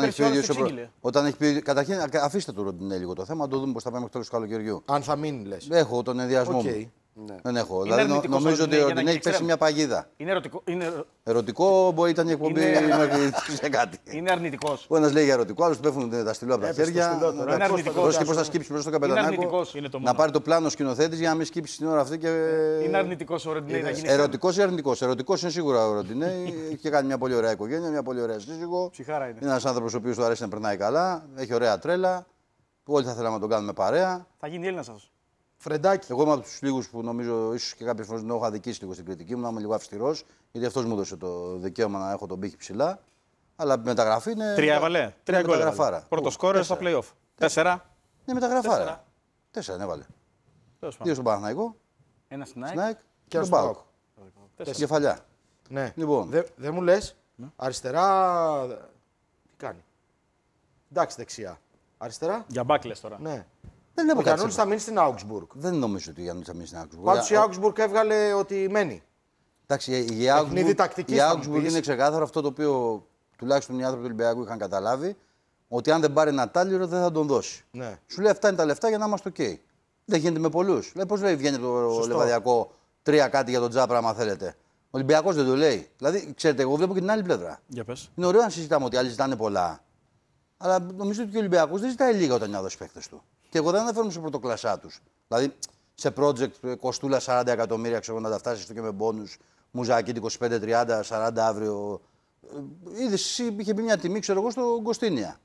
έχει πει ο ίδιος. Όταν έχει πει. Καταρχήν, αφήστε του Ροντινέη λίγο το θέμα, να το δούμε πώς θα πάμε μέχρι το τέλος του καλοκαιριού. Αν θα μείνει, λες. Έχω τον ενδιασμό μου. Ναι. Δεν έχω. Δηλαδή, νομίζω ότι ο Ροντινέη έχει πέσει μια παγίδα. Είναι ερωτικό. Ερωτικό μπορεί ήταν η εκπομπή σε κάτι. Είναι αρνητικό. Ο ένας λέει για ερωτικό, άλλος του πέφτουν τα στυλό από τα χέρια. Είναι αρνητικό. Και πώς θα σκύψει προς το καπετανάκο. Να πάρει το πλάνο σκηνοθέτης για να μην σκύψει την ώρα αυτή. Είναι αρνητικό ο Ροντινέη να γίνει. Ερωτικός ή αρνητικός. Ερωτικός είναι σίγουρα ο Ροντινέη. Έχει κάνει μια πολύ ωραία οικογένεια, μια πολύ ωραία σύζυγο. Ψυχάρα είναι. Είναι ένας άνθρωπος ο οποίος του αρέσει να περνάει καλά. Έχει ωραία τρέλα. Όλοι θα θέλαμε να τον κάνουμε παρέα. Θα γίνει Έλληνας αυτός. Φρεντάκι. Εγώ είμαι από τους λίγους που νομίζω ίσως και κάποιες φορές τον έχω αδικήσει λίγο στην κριτική μου, να είμαι λίγο αυστηρός, γιατί αυτός μου έδωσε το δικαίωμα να έχω τον πύχη ψηλά. Αλλά η μεταγραφή είναι. 3 έβαλε. 3 γκολ. Πρώτο σκόρερ στο play-off. 4. Ναι, μεταγραφάρα. 4 έβαλε. 2 στον Παναθηναϊκό. Ένα στην ΑΕΚ και στον ΠΑΟΚ. Κεφαλιά. Ναι. Λοιπόν. Δεν μου λες. Αριστερά. Τι κάνει. Εντάξει, δεξιά. Αριστερά. Για μπάκλες τώρα. Ναι. Δεν είναι ο Γιαννούλης θα μείνει στην Augsburg. Δεν νομίζω ότι ο Γιαννούλης θα μείνει στην Augsburg. Πάντως η Augsburg έβγαλε ότι μένει. Εντάξει, η Augsburg είναι ξεκάθαρο αυτό το οποίο τουλάχιστον οι άνθρωποι του Ολυμπιακού είχαν καταλάβει. Ότι αν δεν πάρει ένα τάλιρο δεν θα τον δώσει. Ναι. Σου λέει αυτά είναι τα λεφτά για να είμαστε OK. Δεν γίνεται με πολλούς. Λέει πώς λέει βγαίνει το Λεβαδιακό 3 κάτι για τον Τζάπρα, άμα θέλετε. Ο Ολυμπιακός δεν το λέει. Δηλαδή, ξέρετε, εγώ βλέπω και την άλλη πλευρά. Για πες. Είναι ωραίο να συζητάμε ότι άλλοι ζητάνε πολλά. Αλλά νομίζω ότι ο Ολυμπιακός δεν ζητάει λίγα όταν είναι να δώσει παίκτες του. Και εγώ δεν αναφέρομαι σε πρωτοκλασσά τους. Δηλαδή σε project κοστούλα 40 εκατομμύρια, ξέρω να τα φτάσει και με μπόνους, Μουζακίτη 25, 30, 40 αύριο. Είδες, είχε πει μια τιμή, ξέρω εγώ, στο Κωστίνια.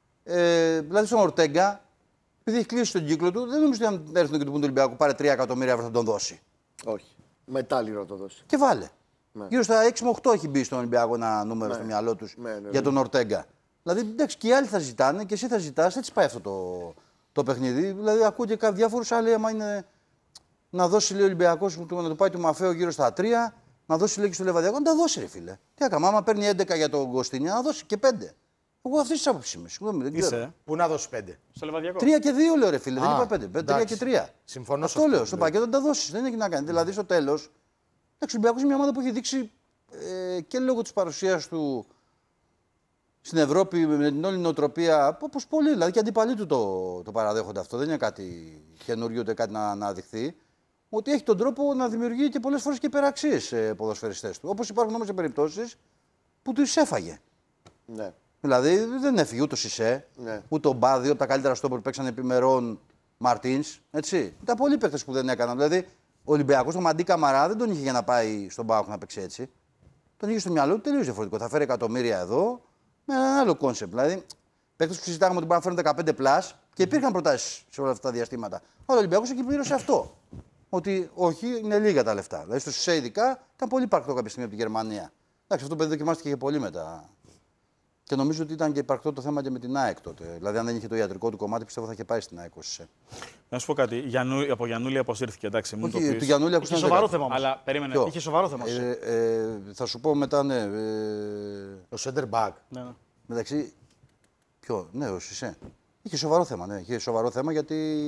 Δηλαδή στον Ορτέγκα, επειδή έχει κλείσει τον κύκλο του, δεν νομίζω ότι αν έρθουν και του πούν του Ολυμπιακού πάρε 3 εκατομμύρια ευρώ θα τον δώσει. Όχι. Μετάλληρο το δώσει. Και βάλε. Ναι. Γύρω στα 6 με 8 έχει μπει στον Ολυμπιακό ένα νούμερο στο μυαλό του για τον Ορτέγκα. Δηλαδή, εντάξει, και οι άλλοι θα ζητάνε και εσύ θα ζητάς, έτσι πάει αυτό το παιχνίδι. Δηλαδή, ακούω και κάποιοι διάφορους άλλοι, άμα είναι να δώσει λέει, ο Ολυμπιακός να του πάει του Μαφέο γύρω στα 3, να δώσει λέει, και στο Λεβαδιακό, να τα δώσει, ρε φίλε. Τι έκανα, άμα παίρνει 11 για τον Κωστίνια, να δώσει και 5. Εγώ αυτή τη άποψη είμαι. Συγγνώμη, δεν ξέρω. Πού να δώσει 5. Στο Λεβαδιακό. 3 και 2 λέω, ρε φίλε, δεν είπα 5. 3 και 3. Συμφωνώ. Αυτό λέω. Στο πακέτο να τα δώσει. Δεν έχει να κάνει. Δηλαδή, στο τέλος, ο Ολυμπιακός είναι μια ομάδα που έχει δείξει και λόγω της παρουσίας του στην Ευρώπη με την όλη νοοτροπία, όπως πολλοί, δηλαδή και αντίπαλοι του το παραδέχονται αυτό. Δεν είναι κάτι καινούριο ούτε κάτι να αναδειχθεί. Ότι έχει τον τρόπο να δημιουργεί και πολλές φορές και υπεραξίες ποδοσφαιριστές του. Όπως υπάρχουν όμως και περιπτώσεις που του έφαγε. Ναι. Δηλαδή δεν έφυγε ούτε ο Σισέ, ούτε ο Μπάδιο, από τα καλύτερα στόπερ που παίξαν επιμερών Μαρτίνς. Έτσι. Ήταν πολλοί παίκτες που δεν έκαναν. Δηλαδή ο Ολυμπιακός, τον Μαντί Καμαρά, δεν τον είχε για να πάει στον ΠΑΟΚ να παίξει έτσι. Τον είχε στο μυαλό του τελείως διαφορετικό. Θα φέρει εκατομμύρια εδώ με ένα άλλο κόνσεπτ. Δηλαδή παίκτες που συζητάγαμε ότι μπορεί να φέρουν 15 πλάς και υπήρχαν προτάσεις σε όλα αυτά τα διαστήματα. Ο Ολυμπιακός εκεί πλήρωσε αυτό. Ότι όχι, είναι λίγα τα λεφτά. Δηλαδή στο ΣΥΣΕ ειδικά ήταν πολύ υπαρκτό κάποια στιγμή από τη Γερμανία. Εντάξει, αυτό το παιδί δοκιμάστηκε και πολύ μετά. Και νομίζω ότι ήταν και υπαρκτό το θέμα και με την ΑΕΚ τότε. Δηλαδή, αν δεν είχε το ιατρικό του κομμάτι, πιστεύω θα είχε πάει στην ΑΕΚ. Να σου πω κάτι. Από Γιαννούλη αποσύρθηκε, εντάξει. Μου το του πεις. Γιαννούλη είχε σοβαρό θέμα. Αλλά περίμενε. Είχε σοβαρό θέμα. Θα σου πω μετά, ναι. Το center back. Ναι. Μεταξύ. Ποιο, ναι, ο Σισέ. Είχε σοβαρό θέμα, ναι. Είχε σοβαρό θέμα γιατί.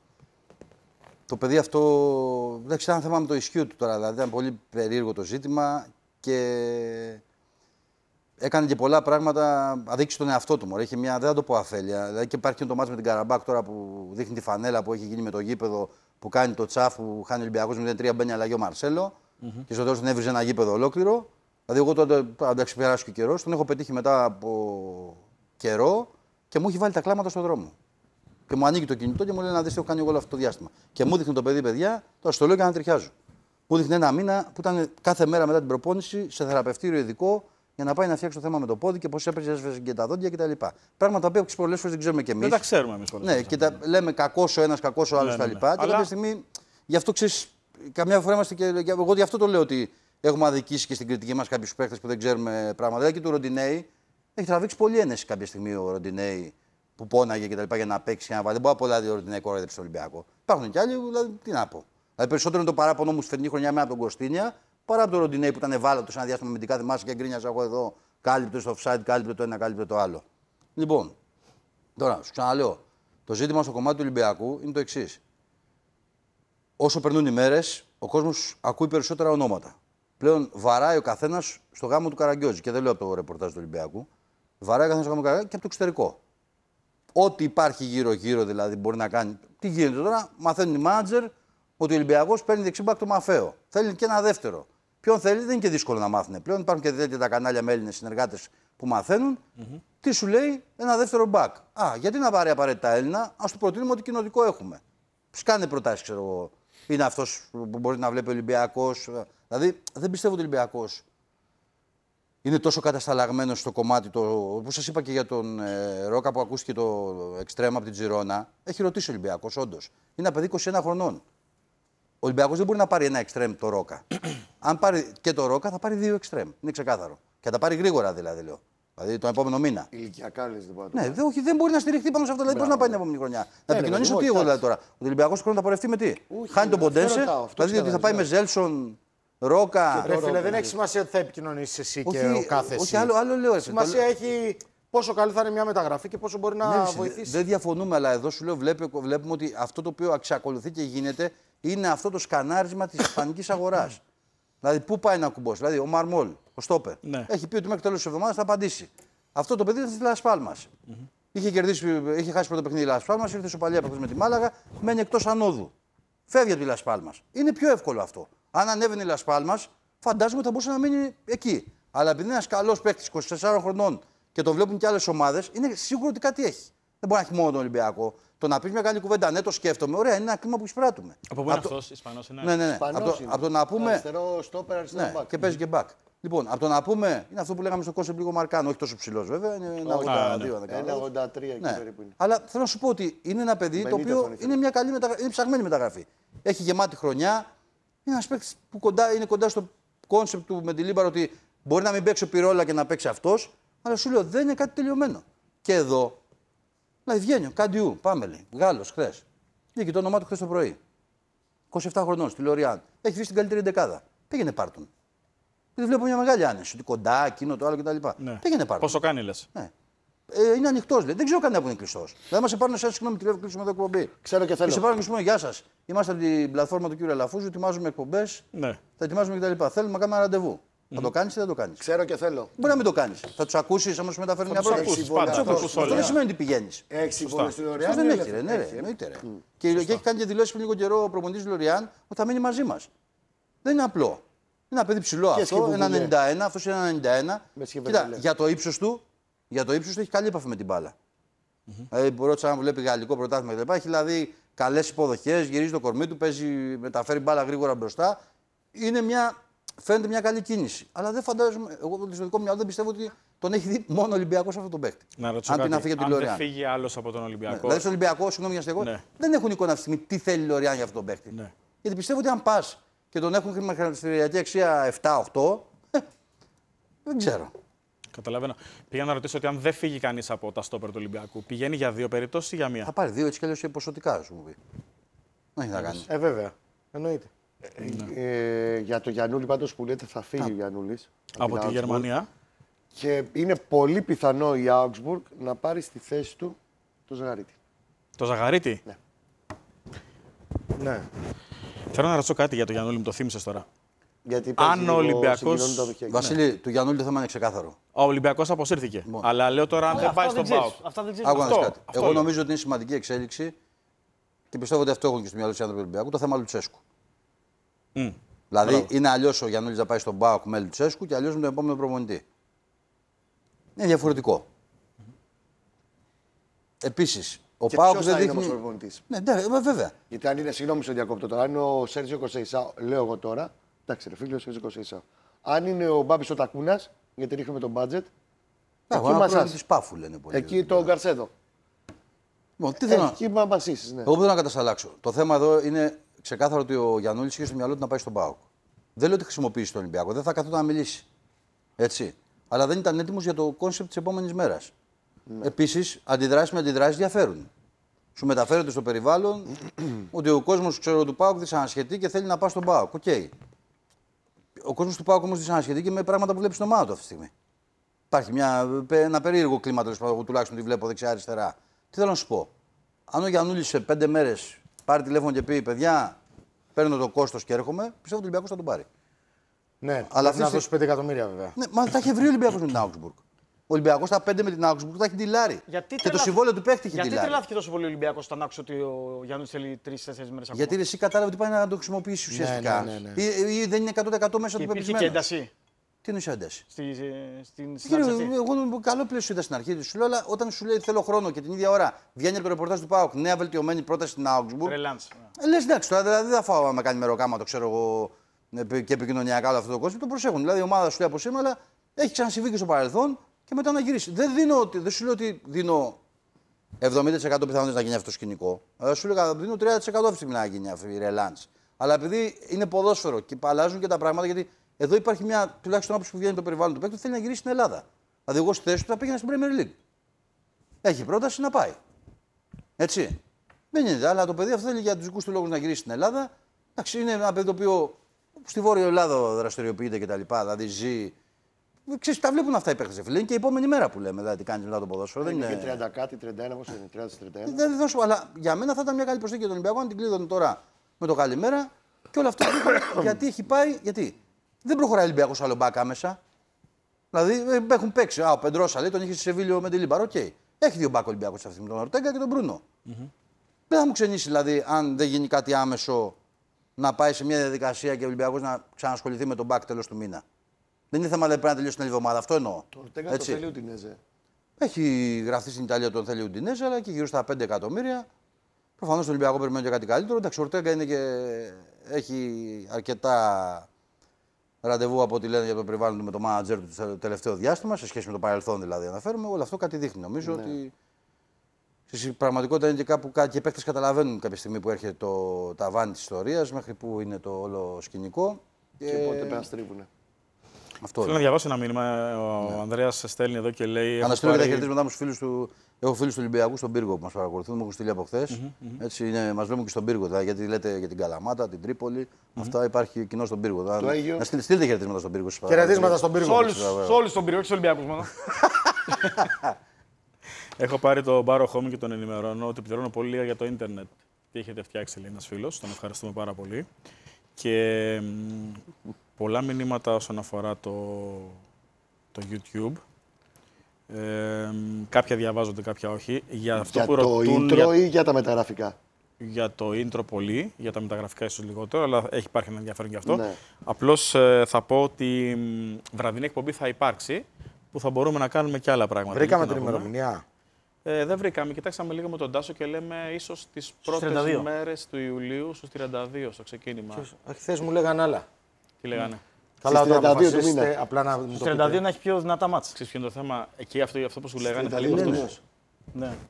Το παιδί αυτό. Εντάξει, ήταν θέμα με το ισχύο του τώρα. Δηλαδή, ήταν πολύ περίεργο το ζήτημα και. Έκανε και πολλά πράγματα, αδείξει τον εαυτό του. Είχε μια, δεν θα το πω αφέλεια. Δηλαδή και υπάρχει και το μάτς με την Καραμπάκ τώρα που δείχνει τη φανέλα που έχει γίνει με το γήπεδο που κάνει το τσάφ που χάνει ο Ολυμπιακός 0-3, μπαίνει αλλαγή ο Μαρσέλο και στο τέλος τον έβριζε ένα γήπεδο ολόκληρο. Δηλαδή, εγώ τότε, εντάξει, περάσει και ο καιρός, τον έχω πετύχει μετά από καιρό και μου έχει βάλει τα κλάματα στον δρόμο. Και μου ανοίγει το κινητό και μου λέει να δεις τι έχω κάνει εγώ όλο αυτό το διάστημα. Και μου δείχνει το παιδί, παιδιά, τώρα στο λέω και ανατριχιάζω. Μου δείχνει ένα μήνα που ήταν κάθε μέρα μετά την προπόνηση σε θεραπευτήριο ειδικό. Για να πάει να φτιάξει το θέμα με το πόδι και πώ έσβησε και τα δόντια κτλ. Πράγματα που πολλές φορές δεν ξέρουμε κι εμείς. Δεν τα ξέρουμε εμείς πολλές φορές. Ναι, φορές. και τα λέμε κακό ο ένας, κακό ο άλλος κτλ. Και κάποια στιγμή, γι' αυτό ξέρεις, καμιά φορά είμαστε και. Εγώ γι' αυτό το λέω ότι έχουμε αδικήσει και στην κριτική μας κάποιους παίχτες που δεν ξέρουμε πράγματα. Δηλαδή και του Ροντινέη έχει τραβήξει πολύ ένεση κάποια στιγμή ο Ροντινέη που πόναγε κτλ. Για να παίξει και να βάλει. Δεν μπορεί να πω ο Ροντινέη κοροϊδεύει στο Ολυμπιακό. Υπάρχουν κι άλλοι, δηλαδή τι να πω. Δηλαδή περισσότερο είναι το παράπονο μου στη φετινή χρονιά με από τον Κωστίνια. Παρά από τον Ροντινέη που ήταν ευάλωτο σε ένα διάστημα με την κάθε μάση και γκρίνιαζα εγώ εδώ, κάλυπτε στο offside, κάλυπτε το ένα, κάλυπτε το άλλο. Λοιπόν, τώρα σου ξαναλέω, το ζήτημα στο κομμάτι του Ολυμπιακού είναι το εξής. Όσο περνούν οι μέρες, ο κόσμος ακούει περισσότερα ονόματα. Πλέον βαράει ο καθένας στο γάμο του Καραγκιόζη. Και δεν λέω από το ρεπορτάζ του Ολυμπιακού. Βαράει καθένα ακόμα και από το εξωτερικό. Ό,τι υπάρχει γύρω-γύρω δηλαδή μπορεί να κάνει. Τι γίνεται τώρα, μαθαίνουν οι μάνατζερ ότι ο Ολυμπιακός παίρνει δεξιμπάκ το Μαφαίο. Θέλει και ένα δεύτερο. Ποιον θέλει, δεν είναι και δύσκολο να μάθουν. Πλέον υπάρχουν και τέτοια τα κανάλια με Έλληνες συνεργάτες που μαθαίνουν. Τι σου λέει, ένα δεύτερο μπακ. Α, γιατί να πάρει απαραίτητα Έλληνα, ας του προτείνουμε ότι κοινοτικό έχουμε. Σκάνε προτάσεις, ξέρω εγώ. Είναι αυτός που μπορεί να βλέπει ο Ολυμπιακός. Δηλαδή, δεν πιστεύω ότι ο Ολυμπιακός είναι τόσο κατασταλαγμένος στο κομμάτι, όπως σας είπα και για τον Ρόκα που ακούστηκε το εξτρέμα από την Τζιρόνα. Έχει ρωτήσει ο Ολυμπιακός, όντως. Είναι ένα παιδί 21 χρονών. Ο Ολυμπιακός δεν μπορεί να πάρει ένα εξτρέμ το Ρόκα. Αν πάρει και το Ρόκα, θα πάρει 2 εξτρέμ. Είναι ξεκάθαρο. Και θα τα πάρει γρήγορα δηλαδή, λέω. Δηλαδή τον επόμενο μήνα. Ηλικιακά λες, δεν μπορεί. Ναι, δεν μπορεί να στηριχτεί πάνω σε αυτό. Δηλαδή, πώς να πάει την επόμενη χρονιά. Να επικοινωνήσω τι εγώ δηλαδή τώρα. Ο Ολυμπιακός χρόνο θα πορευτεί με τι. Χάνει τον Ποντένσε. Δηλαδή ότι θα πάει με Ζέλσον, Ρόκα. Ρε φίλε, δεν έχει σημασία ότι θα επικοινωνήσει εσύ και ο κάθε εσύ. Όχι, άλλο λέω. Σημασία έχει πόσο καλή θα είναι μια μεταγραφή και πόσο μπορεί να βοηθήσει. Δεν διαφωνούμε, αλλά εδώ σου λέω βλέπουμε ότι αυτό το οποίο εξακολουθεί και γίνεται είναι αυτό το σκανάρισμα της ισπανικής αγοράς. Δηλαδή, πού πάει να κουμπώσει. Δηλαδή, ο Μαρμόλ, ο Στόπερ, έχει πει ότι μέχρι τέλος της εβδομάδας θα απαντήσει. Αυτό το παιδί ήταν στη Λας Πάλμας. Είχε χάσει πρώτο παιχνίδι η Λας Πάλμας, ήρθε σοπαλία με τη Μάλαγα, μένει εκτός ανόδου. Φεύγει από τη Λας Πάλμας. Είναι πιο εύκολο αυτό. Αν ανέβαινε η Λας Πάλμας, φαντάζομαι ότι θα μπορούσε να μείνει εκεί. Αλλά επειδή είναι ένας καλός παίκτης 24 χρονών και το βλέπουν και άλλες ομάδες, είναι σίγουρο ότι κάτι έχει. Δεν μπορεί να έχει μόνο τον Ολυμπιακό. Το να πει μια καλή κουβέντα, ναι, το σκέφτομαι. Ωραία, είναι ένα κλίμα που εισπράττουμε. Από πού είναι αυτός, Ισπανός είναι. Ναι. Από το να πούμε. Αριστερό στόπερ, αριστερό Ναι, μπακ. και παίζει και μπακ. Λοιπόν, από το να πούμε. Είναι αυτό που λέγαμε στο Κόνσεπτ λίγο Μαρκάνο, όχι τόσο ψηλό βέβαια. Είναι ένα 82, αν δεν κάνω λάθος. 1,83 εκεί Ναι. περίπου είναι. Αλλά θέλω να σου πω ότι είναι ένα παιδί το οποίο είναι μια καλή είναι ψαγμένη μεταγραφή. Έχει γεμάτη χρονιά. Είναι ένα παίκτη που είναι κοντά στο κόνσεπτ του με τη Λίμπαρο ότι μπορεί να μην παίξει ο Πυρόλα και να παίξει αυτό. Αλλά σου λέω δεν είναι κάτι τελειωμένο. Και εδώ. Δηλαδή βγαίνει ο Καντιού, Πάμελη, Γάλλος, χθες. Βγήκε το όνομά του χθες το πρωί. 27 χρονών, στη Λοριάν. Έχει βγει στην καλύτερη δεκάδα. Πήγαινε πάρτον. Δεν βλέπω μια μεγάλη άνεση. Ότι κοντά, εκείνο, το άλλο κτλ. Ναι. Πήγαινε πάρτον. Πόσο κάνει, λες. Ναι. Είναι ανοιχτό, λέει. Δεν ξέρω κανένα που είναι κλειστό. Δηλαδή, μα πάρουν εσά, συγγνώμη, τηλέφωνο κλείσουμε εδώ εκπομπή. Ξέρω και θέλω. Και σε πάρουν και σου πούνε, γεια σα. Είμαστε από την πλατφόρμα του κ. Ελαφούζου, ετοιμάζουμε εκπομπέ. Ναι. Θα ετοιμάζουμε κτλ. Θέλουμε να κάνουμε ένα ραντεβού. Θα το κάνει ή δεν το κάνει. Ξέρω και θέλω. Μπορεί να μην το κάνει. Θα του ακούσει, άμα σου μεταφέρει μια τους πρόταση. ακούσεις, πάντα, θα τους ακούσεις Αυτό όλα. δεν σημαίνει ότι πηγαίνει. Έχει συμβόλαιο στη Λοριάν. Αυτό δεν έχει, ρε. Ναι, ρε. Εννοείται, ρε. Και έχει κάνει και δηλώσει πριν λίγο καιρό ο προπονητής Λοριάν ότι θα μείνει μαζί μα. Δεν είναι απλό. Είναι ένα παιδί ψηλό αυτό, ένα 91, αυτό είναι ένα 91. Κοίτα, για το ύψο του έχει καλή επαφή με την μπάλα. Δηλαδή, ρώτησα αν βλέπει γαλλικό πρωτάθλημα κλπ. Έχει δηλαδή καλές υποδοχές, γυρίζει το κορμί του, μεταφέρει μπάλα γρήγορα μπροστά. Φαίνεται μια καλή κίνηση. Αλλά δεν φαντάζομαι, εγώ στο δικό μου μυαλό δεν πιστεύω ότι τον έχει δει μόνο ο Ολυμπιακός αυτόν τον παίκτη. Να ρωτήσω αν κάτι. πει να φύγει από τη Αν Λοριάν. δεν φύγει άλλος από τον Ολυμπιακό. Δηλαδή στο Ολυμπιακό, συγγνώμη για στεγό, δεν έχουν εικόνα αυτή τη στιγμή τι θέλει η Λοριάν για αυτόν τον παίκτη. Ναι. Γιατί πιστεύω ότι αν πα και τον έχουν χρηματιστηριακή αξία 7-8, δεν ξέρω. Καταλαβαίνω. Πήγα να ρωτήσω ότι αν δεν φύγει κανείς από τα στόπερ του Ολυμπιακού, πηγαίνει για 2 περιπτώσεις ή για 1. Θα πάρει 2 έτσι κι αλλιώς και ποσοτικά, σου μου πει. Δεν έχει να κάνει. Βέβαια. Εννοείται. Για το Γιαννούλη πάντως που λέτε θα φύγει ο Γιαννούλης. Από τη Γερμανία. Και είναι πολύ πιθανό η Augsburg να πάρει στη θέση του το Ζαγαρίτη. Το Ζαγαρίτη. Ναι. Ναι. Θέλω να ρωτήσω κάτι για το Γιαννούλη, μου το θύμισες τώρα. Γιατί Αν ο Ολυμπιακός- συγκοινωνούν τα δοχεία. Βασίλη, του Γιαννούλη το θέμα είναι ξεκάθαρο. Ο Ολυμπιακός αποσύρθηκε. Αλλά λέω τώρα αν δεν πάει στον ΠΑΟΚ. Αυτά δεν ξέρεις. Άκου να δεις Αυτό, κάτι. αυτό Εγώ λέω. νομίζω ότι είναι σημαντική εξέλιξη και πιστεύω ότι αυτό έχουν και στο μυαλό του άνθρωποι του Ολυμπιακού, το θέμα Λουτσέσκου. Δηλαδή είναι αλλιώς ο Γιαννούλης να πάει στον ΠΑΟΚ με Λουτσέσκου και αλλιώς με τον επόμενο προπονητή. Είναι διαφορετικό. Επίσης, ο Και ΠΑΟΚ ποιος δεν θα είναι όμως ο δείχνει. προπονητής. Ναι, βέβαια. Γιατί αν είναι, συγγνώμη στον διακόπτω τώρα, αν είναι ο Σέρτζιο Κοσέισα, λέω εγώ τώρα, εντάξει ρε φίλε, ο Σέρτζιο Κοσέισα. Αν είναι ο Μπάμπης ο Τακούνας, γιατί ρίχνουμε τον μπάτζετ, Εγώ εκεί ένα μας πρόβλημα της Πάφου λένε πολύ. εκεί το Γκαρσέδο. Λοιπόν, τι θέλω να... Εκεί μα βασίσεις, ναι. Εγώ δεν θέλω να κατασταλάξω. Το θέμα εδώ είναι ξεκάθαρο ότι ο Γιαννούλης είχε στο μυαλό του να πάει στον ΠΑΟΚ. Δεν λέω ότι χρησιμοποιήσει τον Ολυμπιακό, δεν θα καθόταν να μιλήσει. Έτσι. Αλλά δεν ήταν έτοιμο για το κόνσεπτ τη επόμενη μέρα. Ναι. Επίσης, αντιδράσεις με αντιδράσεις διαφέρουν. Σου μεταφέρεται στο περιβάλλον ότι ο κόσμος του ΠΑΟΚ δυσανασχετεί και θέλει να πάει στον ΠΑΟΚ. Οκ. Ο κόσμος του ΠΑΟΚ όμως δυσανασχετεί και με πράγματα που βλέπει στην ομάδα του αυτή τη στιγμή. Υπάρχει ένα περίεργο κλίμα, τουλάχιστον τη βλέπω δεξιά-αριστερά. Τι θέλω να σου πω. Αν ο Γιαννούλης σε 5 μέρες πάρει τηλέφωνο και πει: παιδιά, παίρνω το κόστος και έρχομαι, πιστεύω ότι ο Ολυμπιακός θα τον πάρει. Ναι, Αλλά πρέπει να αυτή δώσει 5 εκατομμύρια βέβαια. Ναι, μα τα είχε βρει ο Ολυμπιακός με την Augsburg. Ο Ολυμπιακός στα 5 με την Augsburg θα έχει ντυλάρει. Και το συμβόλαιο του παίχτη έχει Γιατί ντυλάρει. τρελάθηκε τόσο πολύ ο Ολυμπιακός όταν άκουσε ότι ο Γιάννης θέλει 3-4 μέρες ακόμα? Γιατί εσύ κατάλαβε ότι πάει να το χρησιμοποιήσει ουσιαστικά. Ή δεν είναι 100% μέσα Και του υπήρχε και πεπισμένος. ένταση Τι εννοείς ένταση? στην Κύριε, συνάντηση. εγώ καλό πλαίσιο είδα στην αρχή. Σου λέω, αλλά όταν σου λέει θέλω χρόνο και την ίδια ώρα βγαίνει από το ρεπορτάζ του ΠΑΟΚ νέα βελτιωμένη πρόταση στην Augsburg. Ρελάντς. Λες εντάξει, τώρα δηλαδή δεν θα φάω να με κάνει μεροκάμα, το ξέρω εγώ και επικοινωνιακά όλο αυτό το κόσμο. Το προσέχουν. Δηλαδή η ομάδα σου λέει από σήμερα, αλλά έχει ξανασυμβεί και στο παρελθόν και μετά να γυρίσει. Δεν σου λέω ότι δίνω 70% πιθανότητες να γίνει αυτό το σκηνικό. Αλλά σου λέω δίνω 30% αυτή τη στιγμή να γίνει αυτή η ρελάντς. Αλλά επειδή είναι ποδόσφαιρο και αλλάζουν και τα πράγματα, γιατί εδώ υπάρχει μια τουλάχιστον άποψη που βγαίνει το περιβάλλον του παίκτη, θέλει να γυρίσει στην Ελλάδα. Δηλαδή, εγώ στη θέση του θα πήγαινα στην Premier League. Έχει πρόταση να πάει. Έτσι. Δεν είναι, αλλά το παιδί αυτό θέλει για του δικού του λόγου να γυρίσει στην Ελλάδα. Εντάξει, είναι ένα παιδί το οποίο στη Βόρεια Ελλάδα δραστηριοποιείται κτλ. Δηλαδή ζει. Ξέρεις, τα βλέπουν αυτά οι παίκτες. Είναι και η επόμενη μέρα που λέμε, δηλαδή τι κάνει μετά το ποδόσφαιρο. Είναι Δεν και 30 κάτι, 31, πώς είναι, 30-31. δεν θα σου πω, αλλά για μένα θα ήταν μια καλή προσθήκη για τον Ολυμπιακό αν την κλείδωνε τώρα με το καλημέρα και όλο αυτό. Γιατί έχει πάει, γιατί δεν προχωράει ο Ολυμπιακός άλλο μπακ άμεσα. Δηλαδή έχουν παίξει. Ο Πεντρόσα λέει, τον είχε στη Σεβίλιο με τη Λίμπαρο. Okay. Έχει δύο μπακ Ολυμπιακός αυτή τη στιγμή, τον Ορτέγκα και τον Μπρούνο. Δεν θα μου ξενήσει δηλαδή αν δεν γίνει κάτι άμεσο να πάει σε μια διαδικασία και ο Ολυμπιακός να ξανασχοληθεί με τον μπακ τέλος του μήνα. Δεν είναι θέμα δηλαδή, πρέπει να τελειώσει την άλλη εβδομάδα. Αυτό εννοώ. Το Ορτέγκα το θέλει Ουντινέζε. Έχει γραφτεί στην Ιταλία ότι τον θέλει Ουντινέζε, αλλά και γύρω στα 5 εκατομμύρια. Προφανώς τον Ολυμπιακό περιμένει και κάτι καλύτερο. Εντάξει, ο Ορτέγκα είναι και... έχει αρκετά ραντεβού από ό,τι λένε για το περιβάλλον του με το μάνατζερ του το τελευταίο διάστημα, σε σχέση με το παρελθόν δηλαδή αναφέρουμε. Όλο αυτό κάτι δείχνει. Νομίζω ότι στην πραγματικότητα είναι και κάπου και οι παίκτες καταλαβαίνουν κάποια στιγμή που έρχεται το ταβάνι της ιστορίας μέχρι που είναι το όλο σκηνικό. Και πότε πρέπει να στρίβουνε. Αυτό Θέλω να διαβάσω ένα μήνυμα. Ο Ανδρέας στέλνει εδώ και λέει. Αναστείλω και τα χαιρετίσματά μου στους φίλους του. Έχω φίλους του Ολυμπιακού στον πύργο που μας παρακολουθούν, μου έχουν στείλει από χθες. Έτσι μας βλέπουν και στον πύργο. Δηλαδή, γιατί λέτε για την Καλαμάτα, την Τρίπολη. Αυτά υπάρχει κοινό στον πύργο. Το Αίγιο. Να στείλετε χαιρετίσματα στον πύργο. Χαιρετίσματα στον πύργο. Σε όλους τον πύργο, όχι στους Ολυμπιακούς μόνο. Έχω πάρει τον Μπάρο Χόμι και τον ενημερώνω ότι πληρώνω πολύ λίγα για το ίντερνετ. Τι έχετε φτιάξει, λέει ένας φίλος. Τον ευχαριστούμε πάρα πολύ. Και πολλά μηνύματα όσον αφορά το YouTube. Κάποια διαβάζονται, κάποια όχι. Για αυτό Για που το ρωτούν, intro ή για τα μεταγραφικά. για το intro πολύ, για τα μεταγραφικά ίσως λιγότερο, αλλά υπάρχει ένα ενδιαφέρον γι' αυτό. Ναι. Απλώς θα πω ότι βραδινή εκπομπή θα υπάρξει, που θα μπορούμε να κάνουμε και άλλα πράγματα. Βρήκαμε Γιατί την να πούμε. ημερομηνία. Δεν βρήκαμε. Κοιτάξαμε λίγο με τον Τάσο και λέμε ίσως τις πρώτες 32. μέρες του Ιουλίου, στους 32 στο ξεκίνημα. Χθες μου λέγανε άλλα. Τι λέγανε. Καλά, Στις όταν 32 του αποφασίσετε, μήνα. απλά να μου το Στους πείτε. 32 να έχει πιο δυνατά μάτς. Ξέρεις ποιο είναι το θέμα. Εκεί αυτό που σου λέγανε. θα 32 λίγο του αυτούς. μήνα. Ναι.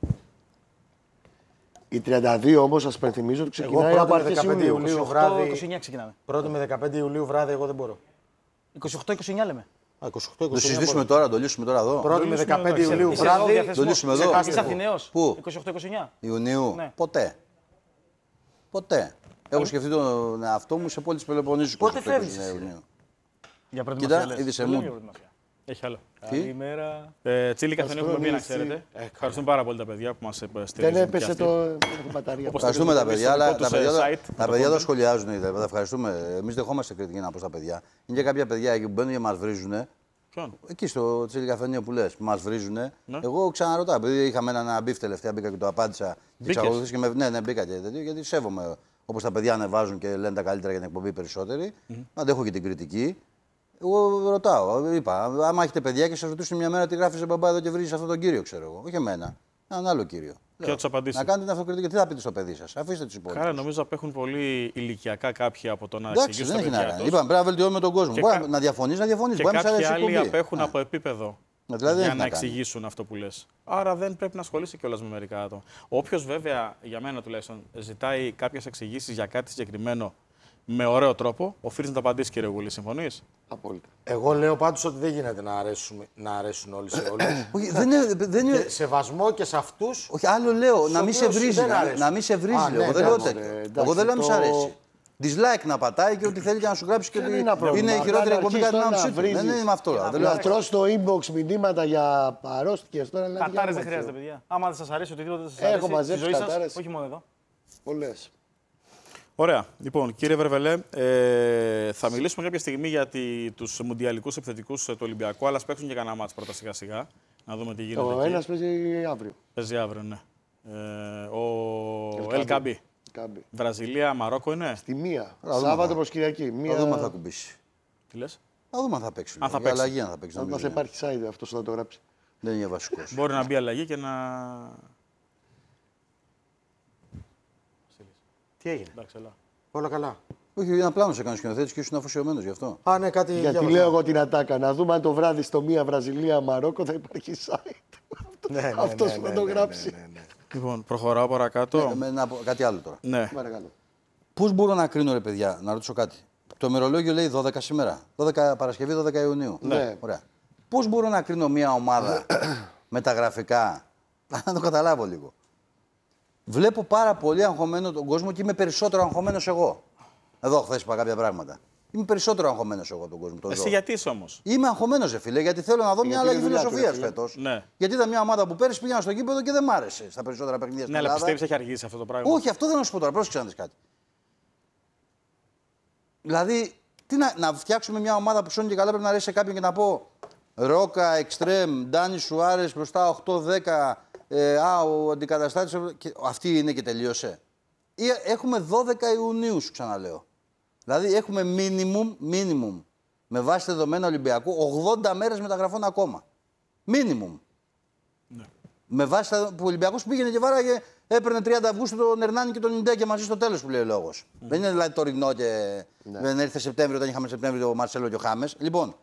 Οι 32 όμως, σας υπενθυμίζω ότι Εγώ ξεκινάει από πρώτη με αρχές 15 Ιουλίου. Ιουλίου βράδυ. 29 ξεκινάμε. 1η με 15 Ιουλίου βράδυ, εγώ δεν μπορώ. 28-29 λέμε. 28-29. Το συζητήσουμε τώρα, το λύσουμε τώρα εδώ. 1η με 15 εντάξει. Ιουλίου Είσαι εδώ βράδυ. διαθέσιμος. Το λύσουμε εδώ. Είσαι Αθηναίος. Πού? 28-29. Ιουνίου. Ναι. Ποτέ. Ποτέ. Έχω σκεφτεί τον εαυτό μου σε πόλη της Πελοποννήσου. Πότε 28 φεύγεις? Ιουνίου. Για προετοιμασία Κοίτα, λες. είδε σε Δεν λέω mood. για προετοιμασία. Έχει άλλο. Καλημέρα. Τσίλικα δεν έχουμε πει να ξέρετε. Ευχαριστούμε πάρα πολύ τα παιδιά που μας στηρίζουν. Δεν έπεσε την μπαταρία. Όπως Ευχαριστούμε τα παιδιά, αλλά στο τα παιδιά, site, τα το παιδιά content. το σχολιάζουν. Τα ευχαριστούμε. Εμείς δεχόμαστε κριτική να πω στα παιδιά. Είναι και κάποια παιδιά εκεί που μπαίνουν και μας βρίζουν. Ποιον? Εκεί στο τσίλι καφενείο που λες, που μας βρίζουν. Εγώ ξαναρωτάω, επειδή είχαμε ένα μπιφ τελευταία, μπήκα και το απάντησα. Και Μπήκες? εξακολουθείς και ναι, μπήκα και τέτοιο, γιατί σέβομαι. Όπως τα παιδιά ανεβάζουν και λένε τα καλύτερα για την εκπομπή περισσότεροι. Αντέχω και την κριτική. Εγώ ρωτάω, είπα, άμα έχετε παιδιά και σας ρωτήσουν μια μέρα τι γράφεις μπαμπά εδώ και βρίζεις αυτόν τον κύριο, ξέρω εγώ. Όχι εμένα. Έναν άλλο κύριο. Και θα τους απαντήσει. Να κάνετε την αυτοκριτική, τι θα πείτε στο παιδί σας. Αφήστε τους υπόλοιπους. Κάρα, νομίζω απέχουν πολύ ηλικιακά κάποιοι από το να Εντάξει, εξηγήσουν δεν τα έχει να παιδιά κάνει. τους. Είπαμε, πρέπει να βελτιώνουμε τον κόσμο. Και Μπορεί κα- να διαφωνείς, να διαφωνείς. Και Μπορεί να μην σ' κάποιοι αρέσει η άλλοι εκπομπή. απέχουν από επίπεδο Δηλαδή δεν για έχει να να κάνει. εξηγήσουν αυτό που λες. Άρα δεν πρέπει να ασχολείσαι κιόλας με μερικά άτομα. Όποιος βέβαια, για μένα τουλάχιστον, ζητάει κάποιες εξηγήσεις για κάτι συγκεκριμένο με ωραίο τρόπο, οφείλει να τα απαντήσει, κύριε Γουλή. Συμφωνείς? Απόλυτα. Εγώ λέω πάντως ότι δεν γίνεται να αρέσουν όλοι σε όλους. Όχι, δεν είναι. Και σεβασμό και σε αυτούς. Όχι, άλλο λέω, να μην σε οποίους βρίζει. δεν αρέσουν. Να μην σε βρίζει. Α, λέω. ναι, Εγώ δεν λέω εντάξει, τέτοιο. εντάξει, Εγώ δεν λέω να μην σ' το- αρέσει. Dislike να πατάει και ό,τι θέλει και να σου γράψει και Δεν ότι είναι ένα πρόβλημα. είναι η χειρότερη Αλλά εκπομπή αρχίζεις κατά την τώρα άποψή να του. Δεν βρίζεις. είναι με αυτό. Δεν λέω. Να τρως στο inbox μηνύματα για αρρώστιες τώρα. δηλαδή, Κατάρες για δεν να χρειάζεται, παιδιά. Άμα δεν σας αρέσει οτιδήποτε δεν σας Έχω αρέσει στη μαζέψει ζωή σας, κατάρες. όχι μόνο εδώ. Πολλές. Ωραία. Λοιπόν, κύριε Βερβελέ, θα μιλήσουμε κάποια στιγμή για τους μουντιαλικούς επιθετικούς του Ολυμπιακού, αλλά ας παίξουν και κανένα μάτς πρώτα σιγά-σιγά. Να δούμε τι γίνεται. Ο εκεί. ένας παίζει αύριο. Παίζει αύριο, ναι. Ο Ελκαμπή. Βραζιλία, Μαρόκο είναι. Στη μία. δούμε, Σάββατο προς Κυριακή. Θα δούμε αν θα κουμπίσει. Τι λες? Θα δούμε αν θα παίξει. Αν θα Για παίξει. αλλαγή αν θα παίξει. Αν νομίζω, μας υπάρχει side αυτός θα το γράψει. Δεν είναι βασικός. Μπορεί να μπει αλλαγή και να. Τι έγινε. Εντάξει, έλα. Όλα καλά. Όχι, ένα πλάνο έκανε ο σκηνοθέτης και ήσουν αφοσιωμένος γι' αυτό. Α, ναι, κάτι. Γιατί διάβασα. λέω εγώ την ατάκα. Να δούμε αν το βράδυ στο μία Βραζιλία-Μαρόκο θα υπάρχει site. Ναι, Αυτός που θα το γράψει. Λοιπόν, προχωράω παρακάτω. Να πω κάτι άλλο τώρα. Ναι. Παρακαλώ. Πώς μπορώ να κρίνω, ρε παιδιά, να ρωτήσω κάτι. Το ημερολόγιο λέει 12 σήμερα. 12 Παρασκευή, 12 Ιουνίου. Ναι. Ωραία. Πώς μπορώ να κρίνω μια ομάδα με τα γραφικά. Να το καταλάβω λίγο. Βλέπω πάρα πολύ αγχωμένο τον κόσμο και είμαι περισσότερο αγχωμένος εγώ. Εδώ χθες είπα κάποια πράγματα. Είμαι περισσότερο αγχωμένος εγώ τον κόσμο. Εσύ γιατί είσαι όμως? Είμαι αγχωμένος, φίλε, γιατί θέλω να δω μια Γιατί αλλαγή είναι δουλειά του, φιλοσοφίας φίλε. φέτος. Ναι. Γιατί ήταν μια ομάδα που πέρυσι πήγαινα στο γήπεδο και δεν μ' άρεσε στα περισσότερα παιχνίδια στην Ναι, αλλά Ελλάδα. πιστεύεις έχει αργήσει αυτό το πράγμα? Όχι, αυτό δεν να σου πω τώρα. Πρόσεξε να δεις κάτι. Δηλαδή, τι να φτιάξουμε μια ομάδα που σώνει και καλά πρέπει να αρέσει σε κάποιον και να πω Ρόκα, Εκστρέμ, Ντάνι Σουάρες μπροστά 8-10. Ο αντικαταστάτης. Αυτή είναι και τελείωσε. Έχουμε 12 Ιουνίου, σου ξαναλέω. Δηλαδή έχουμε minimum με βάση τα δεδομένα Ολυμπιακού 80 μέρες μεταγραφών ακόμα. Minimum. Ναι. Με βάση που ο Ολυμπιακός πήγαινε και βάραγε, έπαιρνε 30 Αυγούστου τον Ερνάνη και τον Ιντέκε μαζί στο τέλος που λέει ο λόγος. Δεν είναι δηλαδή τωρινό και δεν έρθε Σεπτέμβριο όταν είχαμε Σεπτέμβριο ο Μαρσέλο και ο Χάμες. Λοιπόν,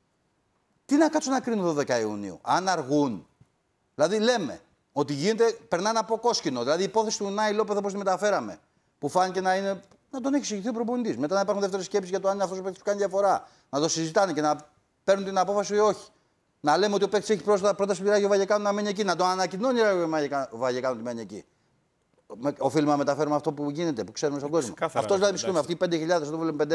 τι να κάτσω να κρίνω 12 Ιουνίου, αν αργούν. Δηλαδή λέμε ότι γίνεται, περνάνε από κόσκινο. Δηλαδή η υπόθεση του Νάι Λόπεθ όπως τη μεταφέραμε, που φάνηκε να είναι. Να τον έχει εξηγηθεί ο προπονητής. Μετά να υπάρχουν δεύτερες σκέψεις για το αν είναι αυτός ο παίκτης που κάνει διαφορά. Να το συζητάνε και να παίρνουν την απόφαση ή όχι. Να λέμε ότι ο παίκτης έχει πρόταση πειράγει ο Βαγεκάνου να μένει εκεί. Να το ανακοινώνει ο Βαγεκάνου ότι μένει εκεί. Οφείλουμε να μεταφέρουμε αυτό που γίνεται, που ξέρουμε στον κόσμο. Αυτό δηλαδή πιστεύουμε. Αυτοί οι 5.000, εδώ βλέπουμε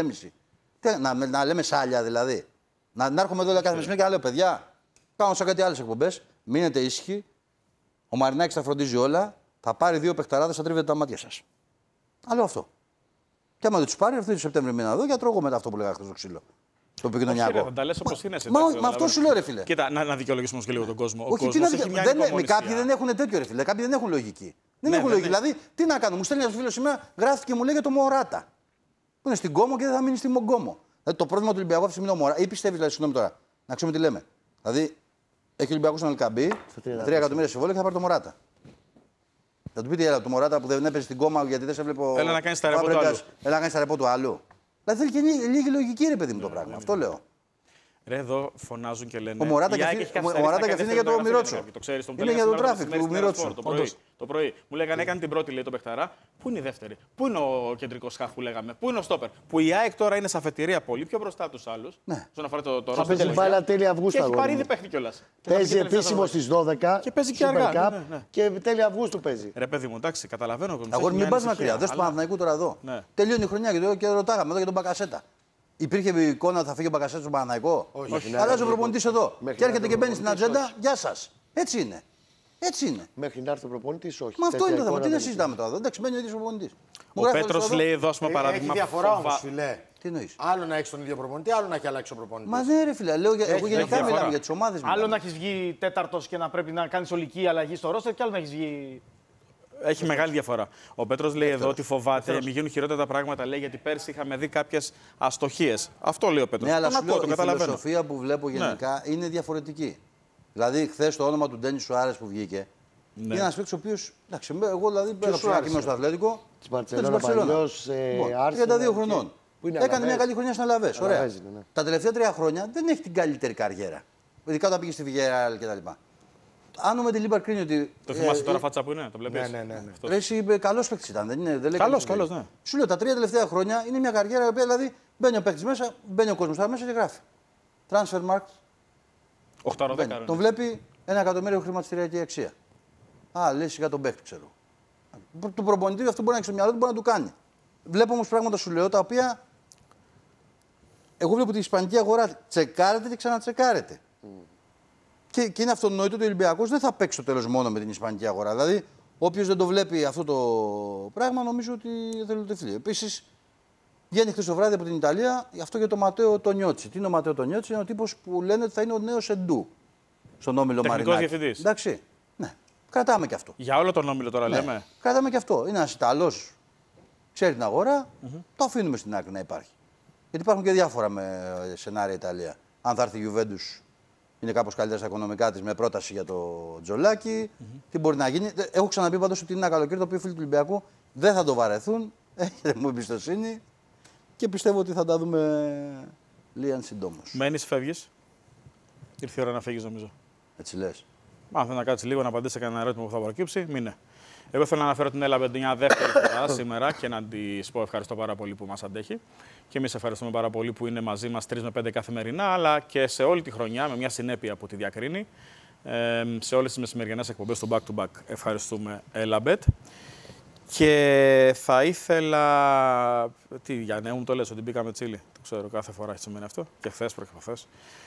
5.500. Να λέμε σάλια δηλαδή. Να έρχομαι εδώ κάθε μεσημέρι και να λέω παιδιά, κάνω σαν κάτι άλλες εκπομπές. Μείνετε ήσυχοι. Ο Μαρινάκης θα φροντίζει όλα. Θα πάρει 2 παιχταράδες, θα τρίβετε τα μάτια σας. Άλλο αυτό. Και άμα δεν τους πάρει, έρθει το Σεπτέμβριο μήνα εδώ και τρώγω μετά αυτό που λέγα χθες στο ξύλο. Το επικοινωνιακό. Θα τα λες όπως είναι. Με αυτό σου λέω, ρε φίλε. Κοίτα, να δικαιολογήσουμε όμως και λίγο τον κόσμο. Όχι, τι να δικαιολογήσουμε. Κάποιοι δεν έχουν τέτοιο, ρε φίλε. Κάποιοι δεν έχουν λογική. Δεν έχουν λογική. Δηλαδή, τι να κάνω. Μου στέλνει ένα φίλο σήμερα, γράφτηκε και μου λέει για το Μωράτα. Που είναι στην Κόμο και δεν θα μείνει στην Μογκόμο. Δηλαδή, το πρόβλημα του Ολυμπιακού αυτή τη στιγμή είναι ο Μωράτα. Ή πιστεύει, δηλαδή, συγγνώμη τώρα, να ξέρουμε τι λέμε. Δηλαδή, έχει ο Ολυμπιακός στον Ελκαμπή, 3 εκατομμύρια συμβόλαιο και θα πάρει το Μωράτα. Θα του πείτε έλα, το Μωράτα που δεν έπαιζε στην Κόμμα γιατί δεν σε βλέπω. Έλα να κάνει τα ρεπό του άλλου. Έλα να κάνει τα ρεπό του άλλου. Δηλαδή θέλει και λίγη λογική, ρε παιδί μου το πράγμα. Αυτό λέω. Ρε, εδώ φωνάζουν και λένε. Ο Μωράτα και αυτή είναι για το Μιρότσο. Το ξέρεις, τον είναι για το τράφικ του Μιρότσο. Το πρωί. Μου λέγανε έκανε την πρώτη, λέει το παιχταρά. Πού είναι η δεύτερη. Πού είναι ο κεντρικός χαφ που λέγαμε. Πού είναι ο στόπερ. Που η ΑΕΚ τώρα είναι σε αφετηρία πολύ πιο μπροστά από τους άλλους. Ναι. Όσον αφορά το Θα ρόστερ. παίζει μπάλα τέλη Αυγούστου. Και έχει πάρει ήδη παίχτη κιόλας. Παίζει επίσημο στις 12. Και παίζει και αργά. Super Cup, και τέλη Αυγούστου παίζει. Ρε παιδί μου, εντάξει, καταλαβαίνω. Αγόρι, μην πα μακριά. Δες του Παναθηναϊκού τώρα εδώ. Ναι. Τελειώνει η χρονιά και ρωτάγαμε εδώ για τον Μπακασέτα. Υπήρχε εικόνα ότι θα φύγει ο Μπακασέτα στον Παναθηναϊκό. Όχι. Αλλάζει ο προπονητής εδώ. Και έρχεται και μπαίνει στην προπονητής, ατζέντα. Γεια σας. Έτσι είναι. Έτσι είναι. Μέχρι να έρθει ο προπονητής, όχι. Μα αυτό Τέτοια είναι το θέμα. εικόνα Τι να δεν συζητάμε τώρα. Εντάξει, μένει ο ίδιος προπονητής. Ο Πέτρος λέει εδώ, ας πούμε, Έχει παράδειγμα. διαφορά όμως, φιλέ. Τι εννοείς. Άλλο να έχει τον ίδιο προπονητή, άλλο να έχει αλλάξει ο προπονητή. Μα ναι, ρε φίλε, λέω εγώ γενικά διαφορά. μιλάμε για τις ομάδες. Άλλο να έχει βγει τέταρτος και να πρέπει να κάνει ολική αλλαγή στο ρόστερ, και άλλο να έχει βγει. Έχει μεγάλη διαφορά. Ο Πέτρος λέει εδώ ότι φοβάται μην γίνουν χειρότερα τα πράγματα, λέει, γιατί πέρσι είχαμε δει κάποιες αστοχίες. Αυτό λέει ο Πέτρος. Ναι, αλλά Τον σου ακούω, λέω, τον η καταλαβαίνω. φιλοσοφία που βλέπω γενικά είναι διαφορετική. Δηλαδή, χθες το όνομα του Ντένι Σουάρες που βγήκε είναι ένας παίκτης ο οποίος. Εντάξει, εγώ δηλαδή πέρα από Σουάρες, το στο Αθλέτικο. Της Μπαρτσελόνα παλιώς, 32 χρονών. Πού είναι, Έκανε Αλαβές? μια καλή χρονιά στην Αλαβές. Ωραία. Αλαβές είναι, ναι. Τα τελευταία 3 χρόνια δεν έχει την καλύτερη καριέρα. Ειδικά όταν πήγε στη Villarreal κτλ. Αν ο Μεντιλίμπαρ κρίνει ότι. Το θυμάσαι τώρα φάτσα που είναι, το βλέπεις. Ναι. Ρε, εσύ είπε καλός παίκτης ήταν. Δεν λέει Καλός, κάτι. καλός, ναι. Σου λέω τα 3 τελευταία χρόνια είναι μια καριέρα η οποία δηλαδή μπαίνει ο παίκτης μέσα, μπαίνει ο κόσμος μέσα και γράφει. Transfer market. 8-10. Τον βλέπει 1 εκατομμύριο χρηματιστηριακή αξία. Α, λέει σιγά τον παίκτη, ξέρω. Του προπονητή αυτό μπορεί να έχει στο μυαλό του, μπορεί να του κάνει. Βλέπω όμως πράγματα σου λέω τα οποία. Εγώ βλέπω ότι η ισπανική αγορά τσεκάρεται και ξανατσεκάρεται. Και είναι αυτονόητο ότι ο Ολυμπιακός δεν θα παίξει στο τέλος μόνο με την ισπανική αγορά. Δηλαδή, Όποιος δεν το βλέπει αυτό το πράγμα, νομίζω ότι θέλει το τυφλί. Επίσης, βγαίνει χθες το βράδυ από την Ιταλία αυτό για τον Ματέο Τονιότσι. Τι είναι ο Ματέο Τονιότσι? Είναι ο τύπος που λένε ότι θα είναι ο νέος Εντού στον όμιλο Τεχνικός Μαρινάκη. διευθυντής. Εντάξει. Ναι. Κρατάμε και αυτό. Για όλο τον όμιλο τώρα Ναι. λέμε. Κρατάμε και αυτό. Είναι ένας Ιταλός, ξέρει την αγορά, το αφήνουμε στην άκρη να υπάρχει. Γιατί υπάρχουν και διάφορα με σενάρια Ιταλία. Αν θα έρθει η Juventus, είναι κάπως καλύτερα στα οικονομικά της με πρόταση για το Τζολάκι. Τι μπορεί να γίνει. Έχω ξαναπεί πάντως ότι είναι ένα καλοκαίρι το οποίο οι φίλοι του Ολυμπιακού δεν θα το βαρεθούν. Έχετε μου εμπιστοσύνη και πιστεύω ότι θα τα δούμε λίγαν συντόμως. Μένεις, φεύγεις. Ήρθε η ώρα να φύγεις νομίζω. Έτσι λες. Αν θέλει να κάτσει λίγο να απαντήσει σε κανένα ερώτημα που θα προκύψει, μείνε. Εγώ θέλω να αναφέρω την Έλα μια δεύτερη φορά σήμερα και να τη πω ευχαριστώ πάρα πολύ που μας αντέχει. Και εμείς ευχαριστούμε πάρα πολύ που είναι μαζί μας 3 με 5 καθημερινά, αλλά και σε όλη τη χρονιά με μια συνέπεια που τη διακρίνει. Σε όλες τις μεσημεριανές εκπομπές του Back to Back ευχαριστούμε Elabet. Και θα ήθελα. Τι, για νέο μου το λες, ότι μπήκαμε τσίλι. Το ξέρω, κάθε φορά έχει σημαίνει αυτό. Και χθες, προχθές.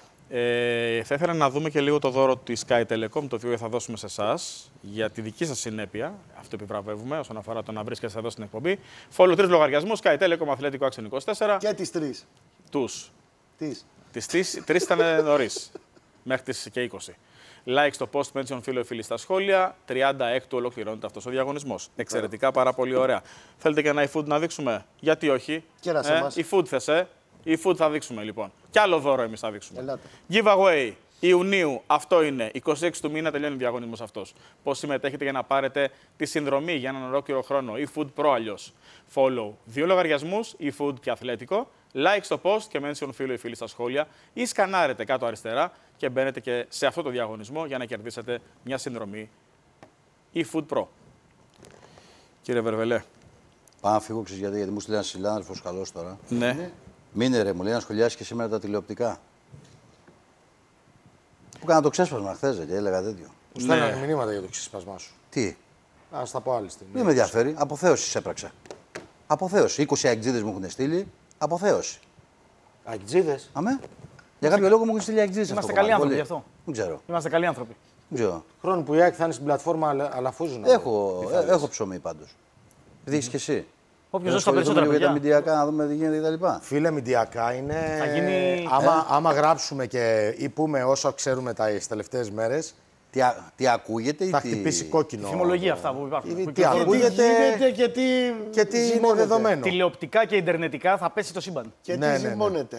Θα ήθελα να δούμε και λίγο το δώρο της Sky Telecom, το οποίο θα δώσουμε σε εσάς για τη δική σας συνέπεια. Αυτό επιβραβεύουμε όσον αφορά το να βρίσκεστε εδώ στην εκπομπή. Follow 3 λογαριασμούς, Sky Telecom Αθλητικό Άξιον 24. Και τις 3. Τους. Τις. Τις 3 ήταν νωρίς, μέχρι τις και 20. Like στο post, mention φίλο φίλοι στα σχόλια. 36 ολοκληρώνεται αυτός ο διαγωνισμός. Εξαιρετικά, πάρα πολύ ωραία. Θέλετε και ένα eFood να δείξουμε? Γιατί όχι? Κέρασέ μας. eFood θες, eFood θα δείξουμε λοιπόν. Κι άλλο δώρο εμείς θα δείξουμε. Ελάτε. Giveaway Ιουνίου, αυτό είναι. 26 του μήνα τελειώνει ο διαγωνισμός αυτός. Πώς συμμετέχετε για να πάρετε τη συνδρομή για έναν ολόκληρο χρόνο. eFood Pro αλλιώς. Follow 2 λογαριασμούς, eFood και Αθλέτικο. Like στο post και mention φίλο ή φίλοι στα σχόλια. Ή σκανάρετε κάτω αριστερά και μπαίνετε και σε αυτό το διαγωνισμό για να κερδίσετε μια συνδρομή eFood Pro. Κύριε Βερβελέ. Πάω να φύγω, ξέρεις γιατί μου στείλει ένας συνάδελφος καλός τώρα. Ναι. Μείνε ρε, μου λέει να σχολιάσει και σήμερα τα τηλεοπτικά. Που κάνα το ξέσπασμα χθες και έλεγα τέτοιο. Μου στέλνανε μηνύματα για το ξεσπασμά σου. Τι, Α τα πω άλλη στιγμή. δεν με ενδιαφέρει. Αποθέωση έπραξα. Αποθέωση. 20 αεκτζίδες μου έχουν στείλει. Αποθέωση. Αγκτζίδες. Αμέ. Για κάποιο λόγο μου έχουν στείλει αεκτζίδες. Είμαστε καλοί άνθρωποι γι' αυτό. Δεν ξέρω. Είμαστε καλοί άνθρωποι. Δεν ξέρω. Χρόνο που η ΑΕΚ θα είναι στην πλατφόρμα αλαφούζουν. Έχω ψωμί πάντως. Δεν έχεις και εσύ. Όποιος Να δώσει τα ασχοληθούμε περισσότερα λίγο για τα παιδιά. μηντιακά, να δούμε τι γίνεται κτλ. Φίλε, μηντιακά είναι. Θα γίνει- Άμα γράψουμε και ή πούμε όσο ξέρουμε τις τελευταίες μέρες, Τι ακούγεται ή θα τι. χτυπήσει κόκκινο. Φημολογία αυτά που υπάρχουν. Τι που κυκλοφορούν. ακούγεται γίνεται και τι είναι ζυμώνεται. δεδομένο. Τηλεοπτικά και ιντερνετικά θα πέσει το σύμπαν. Και Ναι, τι ναι, ναι. ζυμώνεται.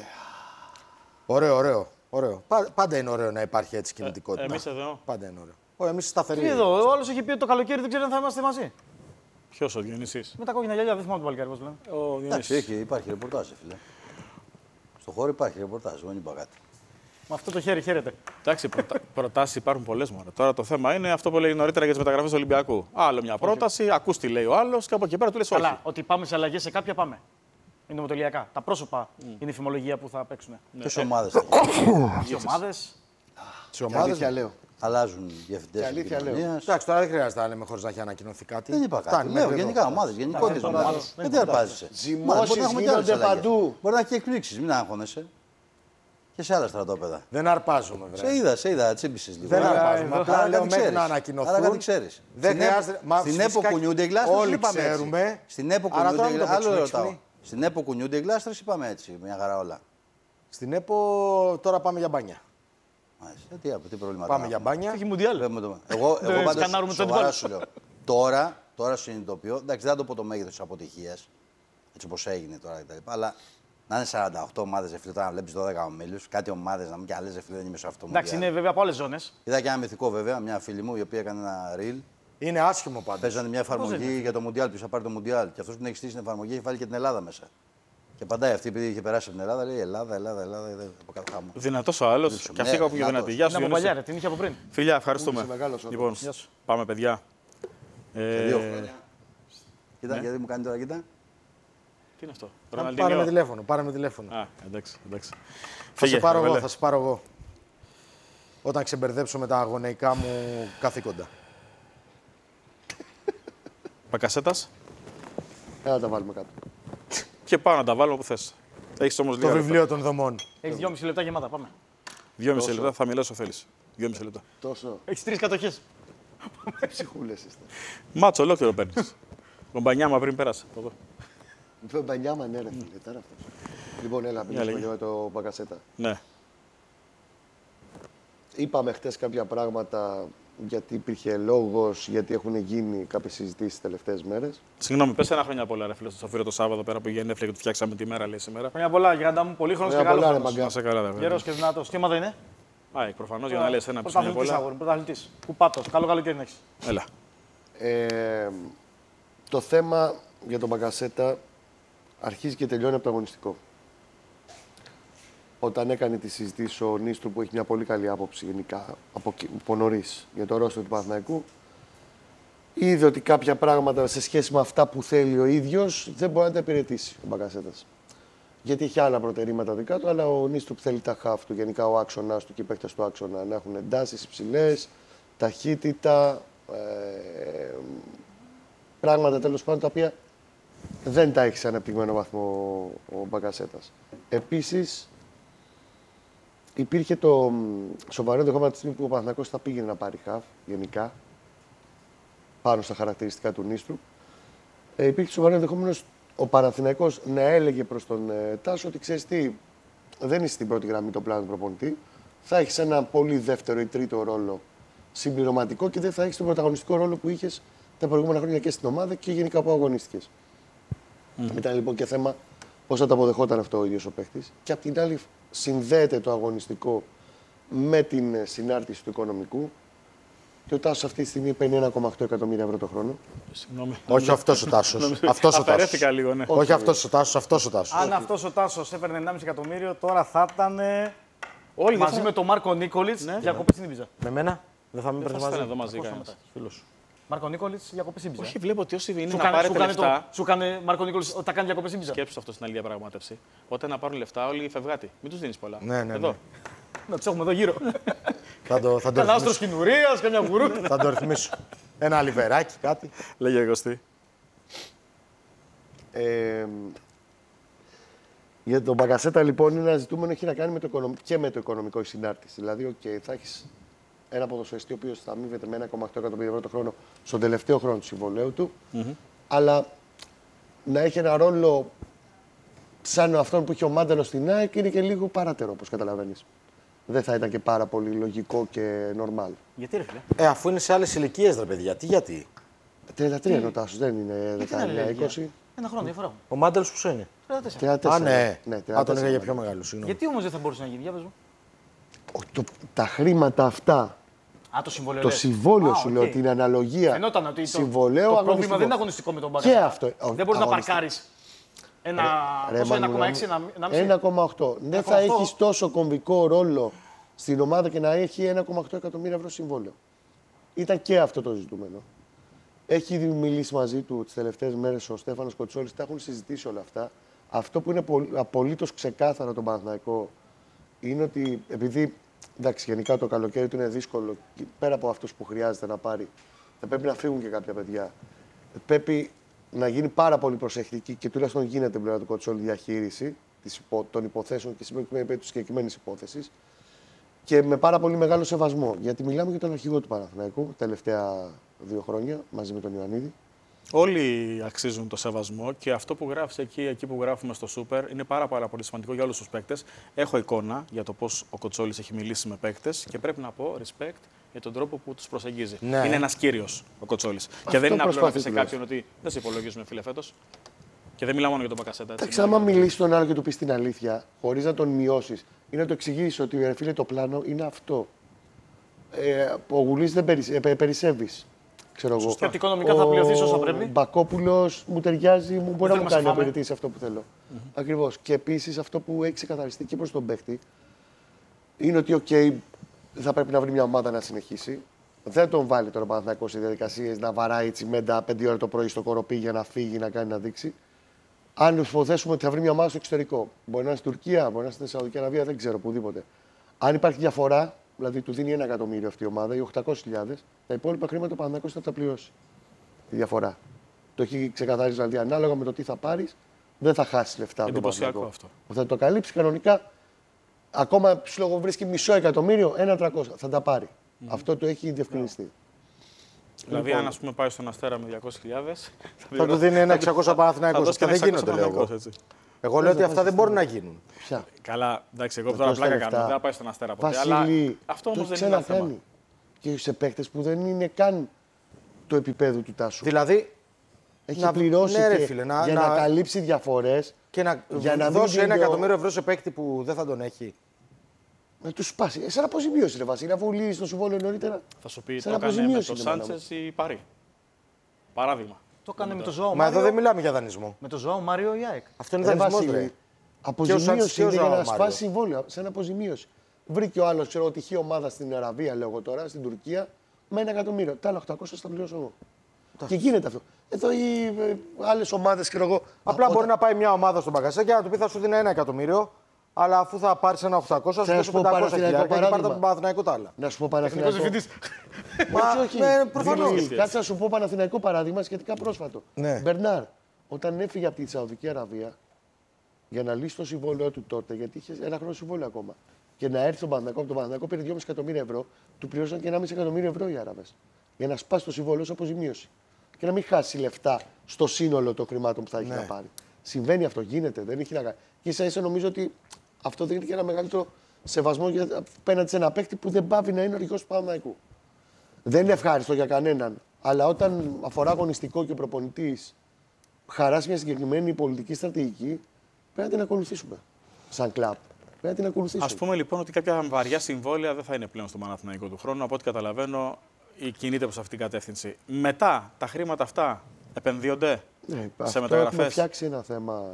Ωραίο. Πάντα είναι ωραίο να υπάρχει έτσι κινητικότητα. Εμείς εδώ. Πάντα είναι ωραίο. Εμείς σταθεροί. Τι εδώ, ο άλλος έχει πει ότι το καλοκαίρι δεν ξέρει αν θα είμαστε μαζί. Ποιος ο Διονύσης? Με τα κόκκινα γυαλιά, δεν θυμάμαι τον παλικάρι πώς λένε. Ο Εντάξει, Διονύσης. υπάρχει ρεπορτάζ, φίλε. Στο χώρο υπάρχει ρεπορτάζ, δεν είπα κάτι. Με αυτό το χέρι χαίρεται. Εντάξει, προτάσεις υπάρχουν πολλές μόνο. Τώρα το θέμα είναι αυτό που λέει νωρίτερα για τις μεταγραφές του Ολυμπιακού. Άλλο μια πρόταση, ακούς τι λέει ο άλλος και από εκεί πέρα του λες όχι. Αλλά ότι πάμε σε αλλαγές σε κάποια πάμε. Είναι νομοτελειακά. Τα πρόσωπα είναι η φημολογία που θα παίξουν. Ποιες ομάδες Οι ομάδες. Τις Και ομάδες αλήθεια λέω. αλλάζουν διευθυντές Και αλήθεια λέω. επικοινωνίας. Εντάξει, τώρα δεν χρειάζεται να λέμε χωρίς να έχει ανακοινωθεί κάτι. Δεν είπα κάτι. Φτάνει Λέω μέχρι γενικά εδώ. ομάδες, γενικότερες τώρα ομάδες. δεν Δεν αρπάζεσαι. Ζυμώσεις Μπορεί να έχουμε και άλλες γίνονται αλλαγές. παντού. Μπορεί να έχει εκπλήξεις, μην αγχώνεσαι. Και σε άλλα στρατόπεδα. Δεν αρπάζουμε, βρε. Σε είδα, τσίμπησες λίγο. Δεν Άρα αρπάζουμε. Απλά κάτι λέω μέχρι ξέρεις. να Άρα ανακοινωθούν. κάτι ξέρεις. Δεν Στην χρειάζεται. Μα Στην φυσικά ΕΠΟ κουνιούνται οι γλάστρες, όλοι είπαμε έτσι. ξέρουμε. Στην ΕΠΟ Άρα τώρα κουνιούνται οι μην το γλάστρες. Άλλο παίξουμε, ρωτάω. έξυπνοι. Στην ΕΠΟ κουνιούνται οι γλάστρες, είπαμε έτσι. Μια χαρά όλα. Στην ΕΠΟ τώρα πάμε για μπάνια. Μάλιστα. Τι προβλήματα. Πάμε να για έχουμε. μπάνια. Έχει μουντιάλ. Εγώ πάντως σκανάρουμε το σοβαρά αντιπάλο. σου λέω. Τώρα συνειδητοποιώ, εντάξει, δεν θα το πω το μέγεθος της αποτυχίας, έτσι όπως έγινε τώρα κτλ. Αλλά να είναι 48 ομάδες, ρε φίλε, τώρα να βλέπεις 12 ομίλους, κάτι ομάδες να μην και άλλες, ρε φίλε, δεν είμαι σε αυτό. Εντάξει, είναι βέβαια από άλλες ζώνες. Είδα και ένα μυθικό βέβαια, μια φίλη μου η οποία έκανε ένα reel. Είναι άσχημο πάντα. Παίζανε μια εφαρμογή για το Μουντιάλ, ποιος θα πάρει το Μουντιάλ. Και αυτός που την έχει στήσει την εφαρμογή έχει βάλει και την Ελλάδα μέσα. Και απαντάει αυτή, επειδή είχε περάσει από την Ελλάδα, λέει Ελλάδα, από κάτω χάμω. Δυνατός ο άλλος Δύσκολο. και αυτή Ναι, κάπου πιο δυνατός. δυνατή. Γεια σου, Είναι από Διονύση. παλιά, ρε, την είχε από πριν. Φιλιά, ευχαριστούμε. Είσαι μεγάλος ο Λοιπόν, Γεια σου. πάμε παιδιά. Σε 2 χρόνια. Κοίτα, γιατί μου κάνει τώρα, κοίτα. Τι είναι αυτό? Πάρε με Ροναλντίνιο. τηλέφωνο. Πάρε με τηλέφωνο. Α, εντάξει. Θα Φύγε, σε πάρω εγώ, Βερβελέ. θα σε πάρω εγώ. Όταν ξεμπερδέψω με τα αγωνεϊκά μου καθήκοντα. Πακασέτας. Έλα να τα βάλουμε κάτω. Και πάω να τα βάλω όπου θες. Έχεις όμως Το λίγα λεπτά. βιβλίο των δομών. Έχεις 2,5 λεπτά γεμάτα. Πάμε. 2,5 λεπτά θα μιλήσω θέλεις. 2,5 λεπτά. Τόσο. Έχεις 3 κατοχές. Τι ψυχούλες είστε. Μάτσο ολόκληρο παίρνει. Ο Μπανιάμα πριν πέρασε. από εδώ. Μπανιάμα, ναι, ρε φίλε, τώρα αυτός. Λοιπόν, έλα, μιλήσουμε για το Μπακασέτα. Ναι. Είπαμε χτες κάποια πράγματα γιατί υπήρχε λόγος, γιατί έχουν γίνει κάποιες συζητήσεις τις τελευταίες μέρες. Συγγνώμη, πες ένα χρόνια πολλά, ρε φίλε, στο Σοφύρο το Σάββατο πέρα που γενέθλια και του φτιάξαμε τη μέρα, λέει σήμερα. Χρόνια πολλά, Γιγάντα μου. Πολύ χρόνος και Χρόνια πολλά, καλό ρε, χρόνος. μαγκά. Να σε καλά, βέβαια. Γέρος και δυνατός. Τι ομάδα είναι? ΑΕΚ, προφανώς, για να λες ένα χρόνια Πρωταθλητής πολλά. αγόρι, πρωταθλητής. Κουπάτος. Καλό καλοκαίρι να έχεις. Έλα. Το θέμα για τον Μπακασέτα αρχίζει και τελειώνει από το αγωνιστικό. Όταν έκανε τη συζήτηση ο Νίστρου, που έχει μια πολύ καλή άποψη γενικά από νωρίς για το ρόστερ του Παναθηναϊκού, είδε ότι κάποια πράγματα σε σχέση με αυτά που θέλει ο ίδιος δεν μπορεί να τα υπηρετήσει ο Μπακασέτας. Γιατί έχει άλλα προτερήματα δικά του, αλλά ο Νίστρου θέλει τα χαφ του, γενικά ο άξονας του και οι παίκτες του άξονα να έχουν εντάσεις υψηλές, ταχύτητα, πράγματα τέλος πάντων τα οποία δεν τα έχει σε αναπτυγμένο βαθμό ο Μπακασέτας. Επίσης, υπήρχε το σοβαρό ενδεχόμενο τη στιγμή που ο Παναθηναϊκός θα πήγαινε να πάρει χαφ γενικά πάνω στα χαρακτηριστικά του Νίστρου. Υπήρχε σοβαρό ενδεχόμενο ο Παναθηναϊκός να έλεγε προς τον Τάσο ότι ξέρεις τι, δεν είσαι στην πρώτη γραμμή το πλάνο του προπονητή. Θα έχεις ένα πολύ δεύτερο ή τρίτο ρόλο συμπληρωματικό και δεν θα έχεις τον πρωταγωνιστικό ρόλο που είχες τα προηγούμενα χρόνια και στην ομάδα και γενικά που αγωνίστηκες. Ήταν λοιπόν και θέμα πώς θα το αποδεχόταν αυτό ο ίδιος ο παίχτης. Και απ' την άλλη, συνδέεται το αγωνιστικό με την συνάρτηση του οικονομικού. Και ο Τάσος αυτή τη στιγμή παίρνει 1,8 εκατομμύρια ευρώ το χρόνο. Συγγνώμη. Όχι αυτός ο Τάσος. Αυτός ο Τάσος. Αφαιρέθηκα λίγο, ναι. Όχι αυτός ο Τάσος, αυτός ο Τάσος. Αν αυτός ο Τάσος έπαιρνε 1,5 εκατομμύριο, τώρα θα ήταν όλοι μαζί με τον Μάρκο Νίκολιτς διακοπές στην Ήμπιζα. Με μένα δεν θα με Δεν παίρνει θα μαζί. ήταν εδώ μαζί κανένας. Φίλος σου. Μάρκο Νίκολιτς διακοπές στην Ήμπιζα. Όχι, βλέπω ότι όσοι είναι Σου να κάνει, πάρετε λεφτά. σου κάνει Μάρκο Νίκολιτς όταν κάνει διακοπές στην Ήμπιζα. Σκέψου αυτό στην άλλη διαπραγμάτευση. Όταν να πάρουν λεφτά, όλοι οι φευγάτοι. Μην του δίνει πολλά. Ναι, ναι, Εδώ. ναι. Να τους έχουμε εδώ γύρω. Θα το Ένα άστρο ρυθμίσω. κοινουρίας, καμιά γουρού. Θα το ρυθμίσω. Ένα λιβεράκι, κάτι. Λέγε Κωστή. Για τον Μπακασέτα λοιπόν είναι ένα ζητούμενο έχει να κάνει με και με το οικονομικό η συνάρτηση. Δηλαδή, θα έχει ένα ποδοσφαιριστή ο οποίο θα αμείβεται με 1,8 εκατομμύρια ευρώ το χρόνο στον τελευταίο χρόνο του συμβολέου του, αλλά να έχει ένα ρόλο σαν αυτόν που είχε ο Μάνταλος στην ΑΕΚ είναι και λίγο παράτερο, όπως καταλαβαίνεις. Δεν θα ήταν και πάρα πολύ λογικό και νορμάλ. Γιατί ρε φίλε. Αφού είναι σε άλλες ηλικίες, ρε παιδιά, γιατί. 33 είναι ο Τάσος, δεν είναι Γιατί είναι 19-20. Ένα χρόνο διαφορά έχουν. Ο Μάνταλος πόσο είναι. 34. 34. Α, ναι. Ναι, Α, τον 34. είχα για πιο μεγάλο, συγγνώμη. Γιατί όμως δεν θα μπορούσε να γίνει, για πες μου. Τα χρήματα αυτά, Α, το συμβόλαιο. το λες. συμβόλαιο Α, σου οκ. λέω, την αναλογία Φαινόταν ότι συμβολέου το πρόβλημα αγωνιστικό. δεν είναι αγωνιστικό με τον Και Μπακασέτα. αυτό. Δεν μπορείς να αγωνιστικό. παρκάρεις ένα. Ρε, Πόσο, Μανούλα 1,6, μου, 1,5. 1,8. Δεν θα 1,8. έχεις τόσο κομβικό ρόλο στην ομάδα και να έχει 1,8 εκατομμύρια ευρώ συμβόλαιο. Ήταν και αυτό το ζητούμενο. Έχει μιλήσει μαζί του τις τελευταίες μέρες ο Στέφανος Κοτσόλης, τα έχουν συζητήσει όλα αυτά. Αυτό που είναι απολύτως ξεκάθαρο τον Παναθηναϊκό είναι ότι επειδή εντάξει, γενικά το καλοκαίρι του είναι δύσκολο, και πέρα από αυτούς που χρειάζεται να πάρει, θα πρέπει να φύγουν και κάποια παιδιά. Πρέπει να γίνει πάρα πολύ προσεκτική και τουλάχιστον γίνεται πλέον το Κοτσόλη διαχείριση των υποθέσεων και συγκεκριμένη τη συγκεκριμένη υπόθεση. Και με πάρα πολύ μεγάλο σεβασμό. Γιατί μιλάμε για τον αρχηγό του Παναθηναϊκού τα τελευταία 2 χρόνια μαζί με τον Ιωαννίδη. Όλοι αξίζουν το σεβασμό και αυτό που γράφεις εκεί που γράφουμε στο Σούπερ είναι πάρα πολύ σημαντικό για όλους τους παίκτες. Έχω εικόνα για το πώς ο Κοτσόλης έχει μιλήσει με παίκτες και πρέπει να πω respect για τον τρόπο που τους προσεγγίζει. Ναι. Είναι ένας κύριος ο Κοτσόλης. Και δεν είναι απλό να προσπαθεί πει σε τουλάχιστον. κάποιον ότι δεν σε υπολογίζουμε φίλε φέτος. Και δεν μιλάω μόνο για τον Μπακασέτα. έτσι. Εντάξει, άμα μιλήσει τον άλλο και του πει την αλήθεια, χωρί να τον μειώσει ή να του εξηγήσει ότι ρε φίλε το πλάνο είναι αυτό. Ο Γουλής δεν περισσεύει. Ξέρω εγώ. Και ότι οικονομικά θα πληρωθείς όσα πρέπει. Ο Μπακόπουλος μου ταιριάζει, μου μπορεί να μου θέλουμε να κάνει σε να φάμε. υπηρετήσει αυτό που θέλω. Ακριβώς. Και επίσης αυτό που έχει ξεκαθαριστεί και προς τον παίχτη είναι ότι, θα πρέπει να βρει μια ομάδα να συνεχίσει. Δεν τον βάλει τώρα ο Παναθηναϊκός σε διαδικασίες να βαράει τσιμέντα 5 ώρα το πρωί στο κοροπή για να φύγει, να κάνει να δείξει. Αν υποθέσουμε ότι θα βρει μια ομάδα στο εξωτερικό, μπορεί να είναι στην Τουρκία, μπορεί να είναι στην Σαουδική Αραβία, δεν ξέρω πουδήποτε. Αν υπάρχει διαφορά, δηλαδή του δίνει 1 εκατομμύριο αυτή η ομάδα ή 800.000, τα υπόλοιπα χρήματα ο Παναθηναϊκός θα τα πληρώσει. Τη διαφορά. Το έχει ξεκαθαρίσει δηλαδή ανάλογα με το τι θα πάρει, δεν θα χάσει λεφτά. από τον Εντυπωσιακό Παναθηναϊκό. αυτό. Θα το καλύψει κανονικά. Ακόμα σου βρίσκει μισό εκατομμύριο, 1.300 θα τα πάρει. Αυτό το έχει διευκρινιστεί. Δηλαδή, αν ας πούμε πάει στον Αστέρα με 200.000, Θα του δίνει ένα 600 Παναθηναϊκός και δεν γίνονται, λέω εγώ. έτσι. Εγώ λέω ότι αυτά δεν μπορούν να γίνουν. Ποια. Καλά, εντάξει, εγώ τώρα πλάκα κάνω. Δεν θα πάει στον Αστέρα ποτέ. Βασίλη, Αλλά αυτό όμως το δεν είναι ένα θέμα. ξανακάνει. Και σε παίκτες που δεν είναι καν το επίπεδο του Τάσου. Δηλαδή, Έχει να- πληρώσει ναι, ρε και φίλε, για να καλύψει διαφορές. και να, Για να μην δώσει γίνει 1.000.000 ευρώ σε παίκτη που δεν θα τον έχει. Να του σπάσει. Σαν αποζημίωση, ρε Βασίλη, αφού λύσει το συμβόλαιο νωρίτερα. Θα σου πει, Σαν το έκανε με αποζημίωση τον είναι, μάνα μου. Σάντσες ή Παρί. Παράδειγμα. Το έκανε με το Ζωάο Μα εδώ Μάριο. δεν μιλάμε για δανεισμό. Με το Ζωάο Μάριο η ΑΕΚ. Αυτό είναι Ρε δανεισμό, Βασίλη, ρε. αποζημίωση και ο είναι για Ζωάο να Μάριο. σπάσει συμβόλαιο. Σαν αποζημίωση. Βρήκε ο άλλο, ξέρω, τυχαία ομάδα στην Αραβία, λέω εγώ τώρα, στην Τουρκία, με 1.000.000. Τα άλλα 800 θα πληρώσω εγώ. Και γίνεται αυτό. Εδώ οι άλλε ομάδε, ξέρω εγώ. Απλά μπορεί να πάει μια ομάδα στον Παγκασέ και να του πει θα σου δίνει 1.000.000, αλλά αφού θα πάρει ένα 800, θα σου να δώσω σου πω 500.000 Παναθηναϊκό και πάρει παράδειγμα. τον Παναθηναϊκό τα άλλα. Να σου πω Παναθηναϊκό. Μα, Όχι, ναι, προφανώς. Δημήτρη, κάτσε να σου πω Παναθηναϊκό παράδειγμα σχετικά πρόσφατο. Ναι. Μπερνάρ, όταν έφυγε από τη Σαουδική Αραβία για να λύσει το συμβόλαιο του τότε, γιατί είχε ένα χρόνο συμβόλαιο ακόμα, και να έρθει στον Παναθηναϊκό, από τον Παναθηναϊκό πήρε 2,5 εκατομμύρια ευρώ, του πληρώσαν και 1,5 εκατομμύριο ευρώ οι Άραβες. Για να σπάσει το συμβόλαιο ως αποζημίωση. Και να μην χάσει λεφτά στο σύνολο των χρημάτων που θα έχει Ναι. να πάρει. Συμβαίνει αυτό, γίνεται, δεν έχει να κάνει. Και ίσα ίσα νομίζω ότι αυτό δίνει και ένα μεγαλύτερο σεβασμό απέναντι σε ένα παίκτη που δεν πάβει να είναι ο αρχηγός του Παναθηναϊκού. Δεν είναι ευχάριστο για κανέναν. Αλλά όταν αφορά αγωνιστικό και ο προπονητή χαράσει μια συγκεκριμένη πολιτική στρατηγική, πρέπει να την ακολουθήσουμε. Σαν κλαμπ. Πρέπει να την ακολουθήσουμε. Ας πούμε λοιπόν ότι κάποια βαριά συμβόλαια δεν θα είναι πλέον στο Παναθηναϊκό του χρόνου. Από ό,τι καταλαβαίνω, κινείται προς αυτήν την κατεύθυνση. Μετά, τα χρήματα αυτά επενδύονται Ναι, σε αυτό μεταγραφές. έχουμε φτιάξει ένα θέμα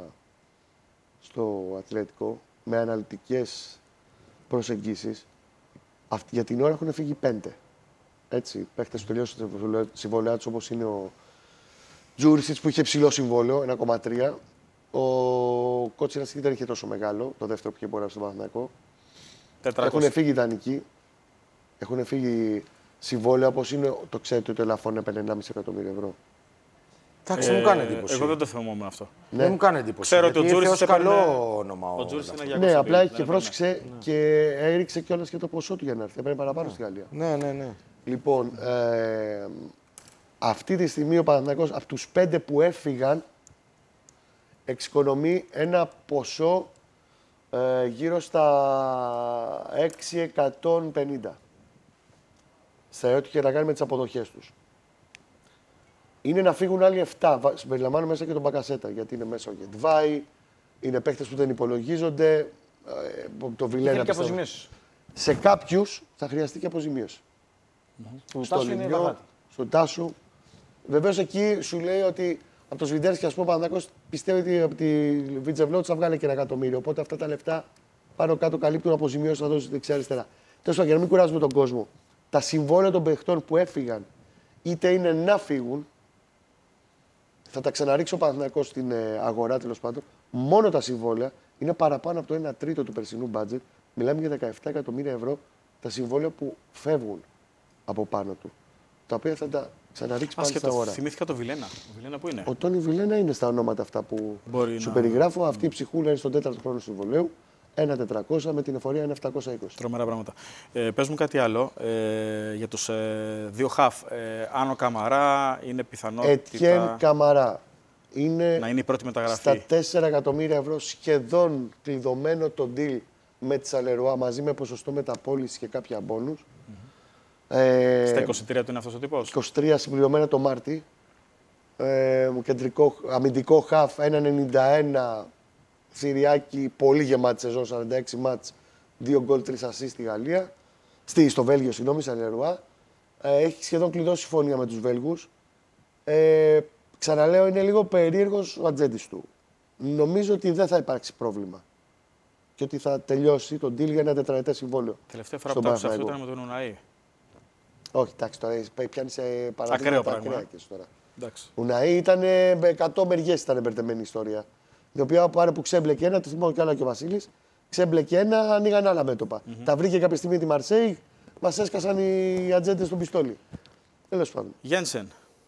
στο Ατλέτικο με αναλυτικές προσεγγίσεις. Για την ώρα έχουν φύγει 5. Έτσι, παίχτες που τελειώσαν τα συμβόλαιά τους, όπως είναι ο Τζούρισιτς που είχε ψηλό συμβόλαιο, 1,3. Ο Κότσιρας δεν είχε τόσο μεγάλο, το δεύτερο που είχε υπογράψει στον Παναθηναϊκό. 400. Έχουν φύγει δανεικοί. Έχουν φύγει συμβόλαια όπως είναι, το ξέρετε, το Ελαφών έπαιρνε 1,5 εκατομμύριο ευρώ. Εντάξει, μου κάνει εντύπωση. Εγώ δεν το θυμόμουν αυτό. Ναι. Δεν μου κάνει εντύπωση. Ξέρω ότι ο γιατί Τζούρις ήρθε ως έπαιρνε- καλό όνομα. Ο Τζούρις είναι για Ναι, απλά έχει και ναι. πρόσεξε και έριξε κιόλας και το ποσό του για να έρθει. Έπαιρνε παραπάνω στη Γαλλία. Ναι, ναι, ναι. Λοιπόν, αυτή τη στιγμή ο Παναθηναϊκός από τους 5 που έφυγαν εξοικονομεί ένα ποσό γύρω στα 650. Σε ό,τι και να κάνει με τις αποδοχές τους. Είναι να φύγουν άλλοι 7. Συμπεριλαμβάνω μέσα και τον Μπακασέτα, γιατί είναι μέσα ο Γετβάη, είναι παίκτες που δεν υπολογίζονται. Το Βιλένα. Θέλει και πιστεύω. αποζημίωση. Σε κάποιους θα χρειαστεί και αποζημίωση. Του Στο Τάσου είναι Λιμιό, βαγάτη. στον Τάσου. Βεβαίως εκεί σου λέει ότι από το Σβιντέρσκι, ας πούμε, ο Παναθηναϊκός πιστεύει ότι από τη Βιτζεβλότ θα βγάλει και 1 εκατομμύριο. Οπότε αυτά τα λεφτά πάνω κάτω καλύπτουν αποζημίωση, θα δώσει δεξιά-αριστερά. Τέλος πάντων, για να μην κουράζουμε τον κόσμο, τα συμβόλαια των παιχτών που έφυγαν, είτε είναι να φύγουν, θα τα ξαναρίξει ο Παναθηναϊκός στην αγορά, τέλος πάντων. Μόνο τα συμβόλαια είναι παραπάνω από το 1 τρίτο του περσινού μπάτζετ. Μιλάμε για 17 εκατομμύρια ευρώ τα συμβόλαια που φεύγουν από πάνω του. Τα οποία θα τα ξαναρίξει πάλι στην αγορά. Θυμήθηκα το Βιλένα. Ο Βιλένα που είναι. Ο Τόνι Βιλένα είναι στα ονόματα αυτά που Μπορεί σου να- περιγράφω. Αυτή η ψυχούλα είναι στον 4ο χρόνο συμβολέου. 1.400 με την εφορία 1.720. Τρομερά πράγματα. Πες μου κάτι άλλο για τους δύο χαφ. Άνω Καμαρά είναι πιθανότητα Ετιέν Καμαρά είναι να είναι η πρώτη μεταγραφή. στα 4 εκατομμύρια ευρώ σχεδόν κλειδωμένο το deal με τη Σαλερουά μαζί με ποσοστό μεταπώληση και κάποια μπόνους. Στα 23 του είναι αυτός ο τύπος. 23 συμπληρωμένα το Μάρτι. Κεντρικό αμυντικό χαφ 1.91. Συριάκη, πολύ γεμάτη σεζόν, 46 μάτς, 2 γκολ, 3 ασίστ στη Γαλλία. Στο Βέλγιο, συγγνώμη, Σαλερουά. Έχει σχεδόν κλειδώσει συμφωνία με τους Βέλγους. Ξαναλέω, είναι λίγο περίεργος ο ατζέντης του. Νομίζω ότι δεν θα υπάρξει πρόβλημα. Και ότι θα τελειώσει το deal για ένα τετραετές συμβόλαιο. Τελευταία φορά που στον τα άκουσα αυτό Παναθηναϊκό. ήταν με τον Ουναή. Όχι, εντάξει, τώρα πιάνει σε παραδείγματα Ακραίο πράγμα. ακραία και τώρα. Εντάξει. Ο Ναή ήταν με 100 μεριές ήταν μπερδεμένη ιστορία. Η οποία πάρε που ξέμπλεκε ένα, το θυμάμαι κι άλλα και ο Βασίλης, ξέμπλεκε ένα, ανοίγαν άλλα μέτωπα. Τα βρήκε κάποια στιγμή τη Μαρσέη, μας έσκασαν οι ατζέντες στον πιστόλι. Τέλος πάντων. Γένσεν.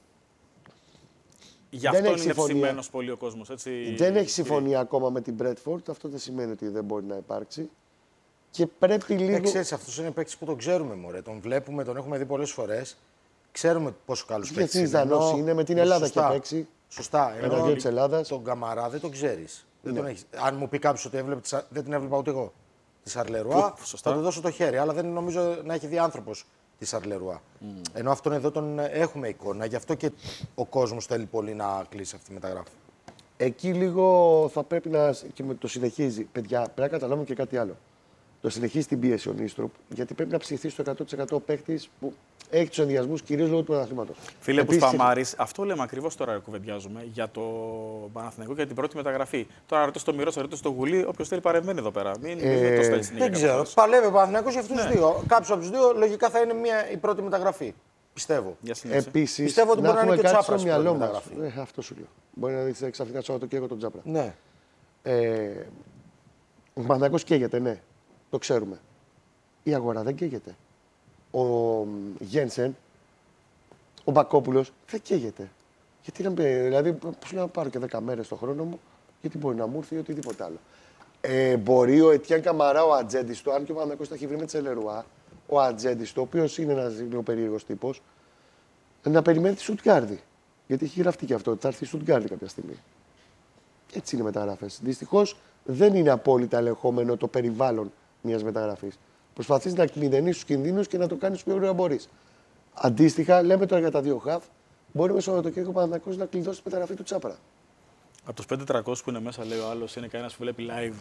Γι' Δεν αυτό έχει είναι συμφωνία. ευθυμένος πολύ ο κόσμος. Έτσι, Δεν έχει συμφωνία ακόμα με την Μπρέτφορντ, αυτό δεν σημαίνει ότι δεν μπορεί να υπάρξει. Και πρέπει λίγο. Ξέρεις, αυτός είναι παίκτης που τον ξέρουμε, μωρέ. Τον βλέπουμε, τον έχουμε δει πολλές φορές. ξέρουμε πόσο καλός Ο παίκτης Διεθνής είναι. Δανός είναι, με την Ελλάδα και παίξει. Σωστά. Εναντίον της Ελλάδας. Τον Καμαρά δεν τον ξέρεις. Δεν τον έχεις. Αν μου πει κάποιος ότι δεν την έβλεπα ούτε εγώ. Τη Σαρλερουά, θα του δώσω το χέρι. Αλλά δεν νομίζω να έχει δει άνθρωπος τη Σαρλερουά. Ενώ αυτόν εδώ τον έχουμε εικόνα. Γι' αυτό και ο κόσμος θέλει πολύ να κλείσει αυτή τη μεταγράφη. Εκεί λίγο θα πρέπει να. Και το συνεχίζει. Παιδιά, πρέπει να καταλάβουμε και κάτι άλλο. Το συνεχίζει την πίεση ο Νίστροπ, γιατί πρέπει να ψηθεί στο 100% παίκτη που έχει του ενδιασμού κυρίω λόγω του πρωταθλήματος. Φίλε που σπαμάρεις, αυτό λέμε ακριβώς τώρα κουβεντιάζουμε για το Παναθηναϊκό και για την πρώτη μεταγραφή. Τώρα ρωτήσω το Μυρό, ρωτήσω το Γουλή, όποιος θέλει παρεμβαίνει εδώ πέρα. Μην το στέλνει συνέχεια. Δεν ξέρω. Παλεύει ο Παναθηναϊκός για αυτούς τους δύο. Κάποιος από τους δύο λογικά θα είναι η πρώτη μεταγραφή. Πιστεύω. Επίσης, Πιστεύω ότι να μπορεί να έχουμε είναι και ο κάτι Τσάπρας στο μυαλό πρώτη μας. μεταγραφή. Αυτό σου λέω. Μπορεί να δεις ξαφνικά το Σαββατοκύριακο τον Τσάπρα. Ναι. Ο Παναθηναϊκός καίγεται, ναι. Το ξέρουμε. Η αγορά δεν καίγεται. Ο Γένσεν, ο Μπακόπουλος, δεν καίγεται. Γιατί δηλαδή, σου λέω να πάρω και 10 μέρες το χρόνο μου, γιατί μπορεί να μου έρθει ή οτιδήποτε άλλο. Μπορεί ο Ετιάν Καμαρά, ο ατζέντης του, αν και ο Παναθηναϊκός τα έχει βρει με τη Σελερουά, ο ατζέντης του, ο οποίος είναι ένας λίγο περίεργος τύπος, να περιμένει τη Στουτγκάρδη. Γιατί έχει γραφτεί και αυτό, ότι θα έρθει η Στουτγκάρδη κάποια στιγμή. Έτσι είναι οι μεταγραφές. Δυστυχώς δεν είναι απόλυτα ελεγχόμενο το περιβάλλον μιας μεταγραφής. Προσπαθείς να μηδενίσεις τους κινδύνους και να το κάνεις πιο γρήγορα μπορείς. Αντίστοιχα, λέμε τώρα για τα δύο χαφ, μπορεί με Σαββατοκύριακο ο Παναθηναϊκός να κλειδώσει τη μεταγραφή του Τσάπρα. Από τους 5.300 που είναι μέσα, λέει ο άλλος, είναι κανένας που βλέπει live.